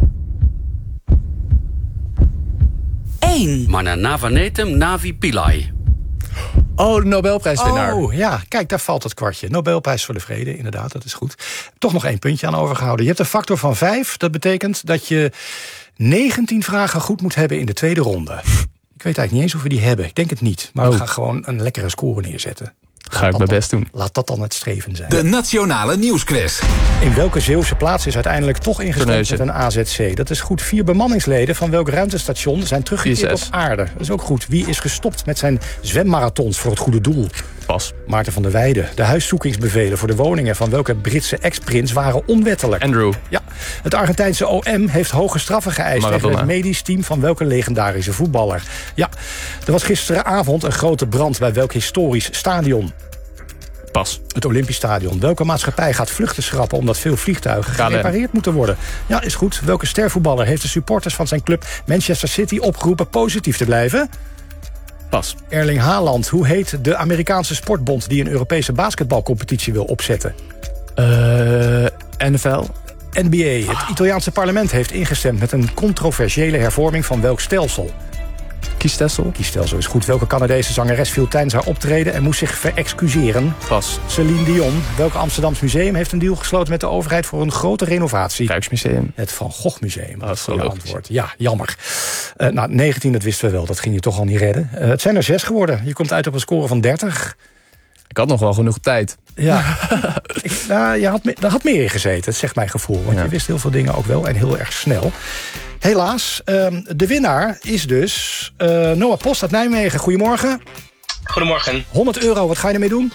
Eén. Maar naar Navanetem Navi Pillai. Oh, de Nobelprijswinnaar. Oh, ja, kijk, daar valt het kwartje. Nobelprijs voor de vrede, inderdaad, dat is goed. Toch nog één puntje aan overgehouden. Je hebt een factor van vijf. Dat betekent dat je negentien vragen goed moet hebben in de tweede ronde. Ik weet eigenlijk niet eens of we die hebben. Ik denk het niet. Maar oh. we gaan gewoon een lekkere score neerzetten. Ga ik mijn best doen. Laat dat dan het streven zijn. De Nationale Nieuwsquiz. In welke Zeeuwse plaats is uiteindelijk toch ingestemd met een A Z C? Dat is goed. Vier bemanningsleden van welk ruimtestation zijn teruggekeerd op aarde? Dat is ook goed. Wie is gestopt met zijn zwemmarathons voor het goede doel? Pas. Maarten van der Weijden. De huiszoekingsbevelen voor de woningen van welke Britse ex-prins waren onwettelijk? Andrew. Ja. Het Argentijnse O M heeft hoge straffen geëist Maradona. tegen het medisch team van welke legendarische voetballer? Ja. Er was gisteravond een grote brand bij welk historisch stadion? Pas. Het Olympisch Stadion. Welke maatschappij gaat vluchten schrappen omdat veel vliegtuigen gerepareerd moeten worden? Ja, is goed. Welke stervoetballer heeft de supporters van zijn club Manchester City opgeroepen positief te blijven? Pas. Erling Haaland. Hoe heet de Amerikaanse sportbond die een Europese basketbalcompetitie wil opzetten? Uh, N F L. N B A. Het Italiaanse parlement heeft ingestemd met een controversiële hervorming van welk stelsel? Kiesstelsel. Kiesstelsel is goed. Welke Canadese zangeres viel tijdens haar optreden en moest zich verexcuseren? Pas. Celine Dion. Welk Amsterdams museum heeft een deal gesloten met de overheid voor een grote renovatie? Rijksmuseum. Het Van Gogh Museum. Dat is wel antwoord. Ja, jammer. Uh, nou, negentien, dat wisten we wel. Dat ging je toch al niet redden. Uh, het zijn er zes geworden. Je komt uit op een score van dertig. Ik had nog wel genoeg tijd. Ja, ik, nou, je had, er had meer in gezeten, dat zegt mijn gevoel. Want ja. je wist heel veel dingen ook wel en heel erg snel. Helaas, um, de winnaar is dus uh, Noah Post uit Nijmegen. Goedemorgen. Goedemorgen. honderd euro, wat ga je ermee doen?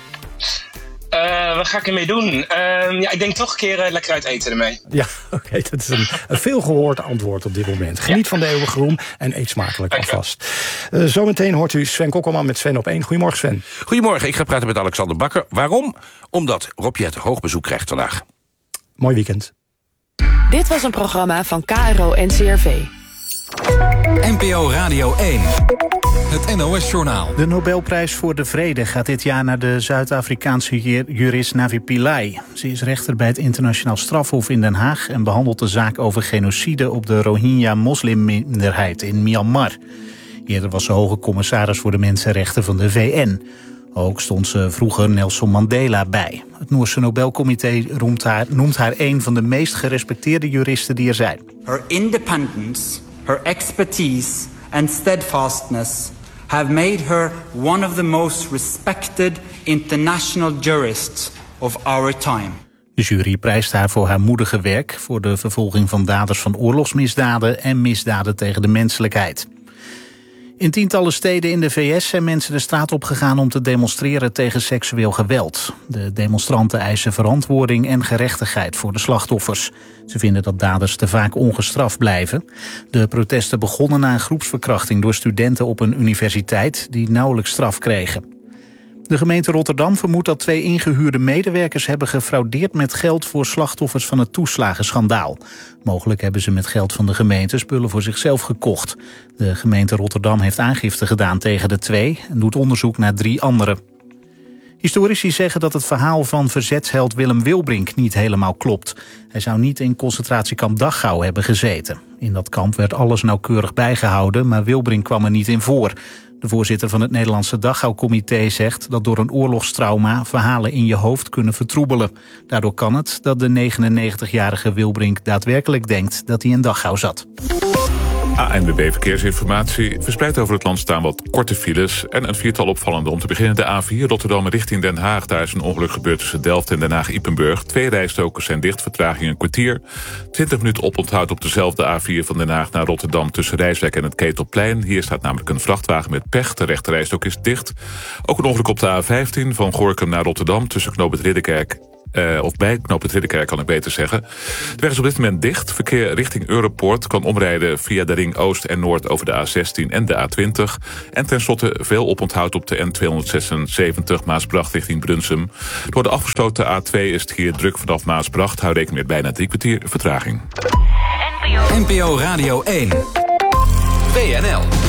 Uh, wat ga ik ermee doen? Uh, ja, ik denk toch een keer uh, lekker uit eten ermee. Ja, oké. Okay, dat is een, een veelgehoord antwoord op dit moment. Geniet ja. van de eeuwige roem en eet smakelijk alvast. Uh, zometeen hoort u Sven Kokkelman met Sven op één. Goedemorgen, Sven. Goedemorgen, ik ga praten met Alexander Bakker. Waarom? Omdat Rob Jetten hoogbezoek krijgt vandaag. Mooi weekend. Dit was een programma van K R O en C R V. N P O Radio één. Het N O S-journaal. De Nobelprijs voor de Vrede gaat dit jaar naar de Zuid-Afrikaanse jurist Navi Pillay. Ze is rechter bij het Internationaal Strafhof in Den Haag en behandelt de zaak over genocide op de Rohingya-moslimminderheid in Myanmar. Eerder was ze hoge commissaris voor de mensenrechten van de V N. Ook stond ze vroeger Nelson Mandela bij. Het Noorse Nobelcomité noemt haar, noemt haar een van de meest gerespecteerde juristen die er zijn. Her independence, her expertise and steadfastness have made her one of the most respected international jurists of our time. De jury prijst haar voor haar moedige werk voor de vervolging van daders van oorlogsmisdaden en misdaden tegen de menselijkheid. In tientallen steden in de V S zijn mensen de straat opgegaan om te demonstreren tegen seksueel geweld. De demonstranten eisen verantwoording en gerechtigheid voor de slachtoffers. Ze vinden dat daders te vaak ongestraft blijven. De protesten begonnen na een groepsverkrachting door studenten op een universiteit die nauwelijks straf kregen. De gemeente Rotterdam vermoedt dat twee ingehuurde medewerkers hebben gefraudeerd met geld voor slachtoffers van het toeslagenschandaal. Mogelijk hebben ze met geld van de gemeente spullen voor zichzelf gekocht. De gemeente Rotterdam heeft aangifte gedaan tegen de twee en doet onderzoek naar drie anderen. Historici zeggen dat het verhaal van verzetsheld Willem Wilbrink niet helemaal klopt. Hij zou niet in concentratiekamp Dachau hebben gezeten. In dat kamp werd alles nauwkeurig bijgehouden, maar Wilbrink kwam er niet in voor. De voorzitter van het Nederlandse Dachau-comité zegt dat door een oorlogstrauma verhalen in je hoofd kunnen vertroebelen. Daardoor kan het dat de negenennegentigjarige Wilbrink daadwerkelijk denkt dat hij in Dachau zat. A N W B Verkeersinformatie. Verspreid over het land staan wat korte files en een viertal opvallende. Om te beginnen de A vier Rotterdam richting Den Haag. Daar is een ongeluk gebeurd tussen Delft en Den Haag-Ipenburg. Twee rijstokers zijn dicht, vertraging een kwartier. twintig minuten oponthoud op dezelfde A vier van Den Haag naar Rotterdam tussen Rijswijk en het Ketelplein. Hier staat namelijk een vrachtwagen met pech. De rechterrijstok is dicht. Ook een ongeluk op de A vijftien van Gorinchem naar Rotterdam tussen Knoop het Ridderkerk. Uh, of bij Knoop het Ridderkerk kan ik beter zeggen. De weg is op dit moment dicht. Verkeer richting Europoort kan omrijden via de Ring Oost en Noord over de A zestien en de A twintig. En tenslotte veel oponthoud op de N tweehonderdzesenzeventig Maasbracht richting Brunsum. Door de afgesloten A twee is het hier druk vanaf Maasbracht. Hou rekening met bijna drie kwartier vertraging. N P O Radio één. W N L.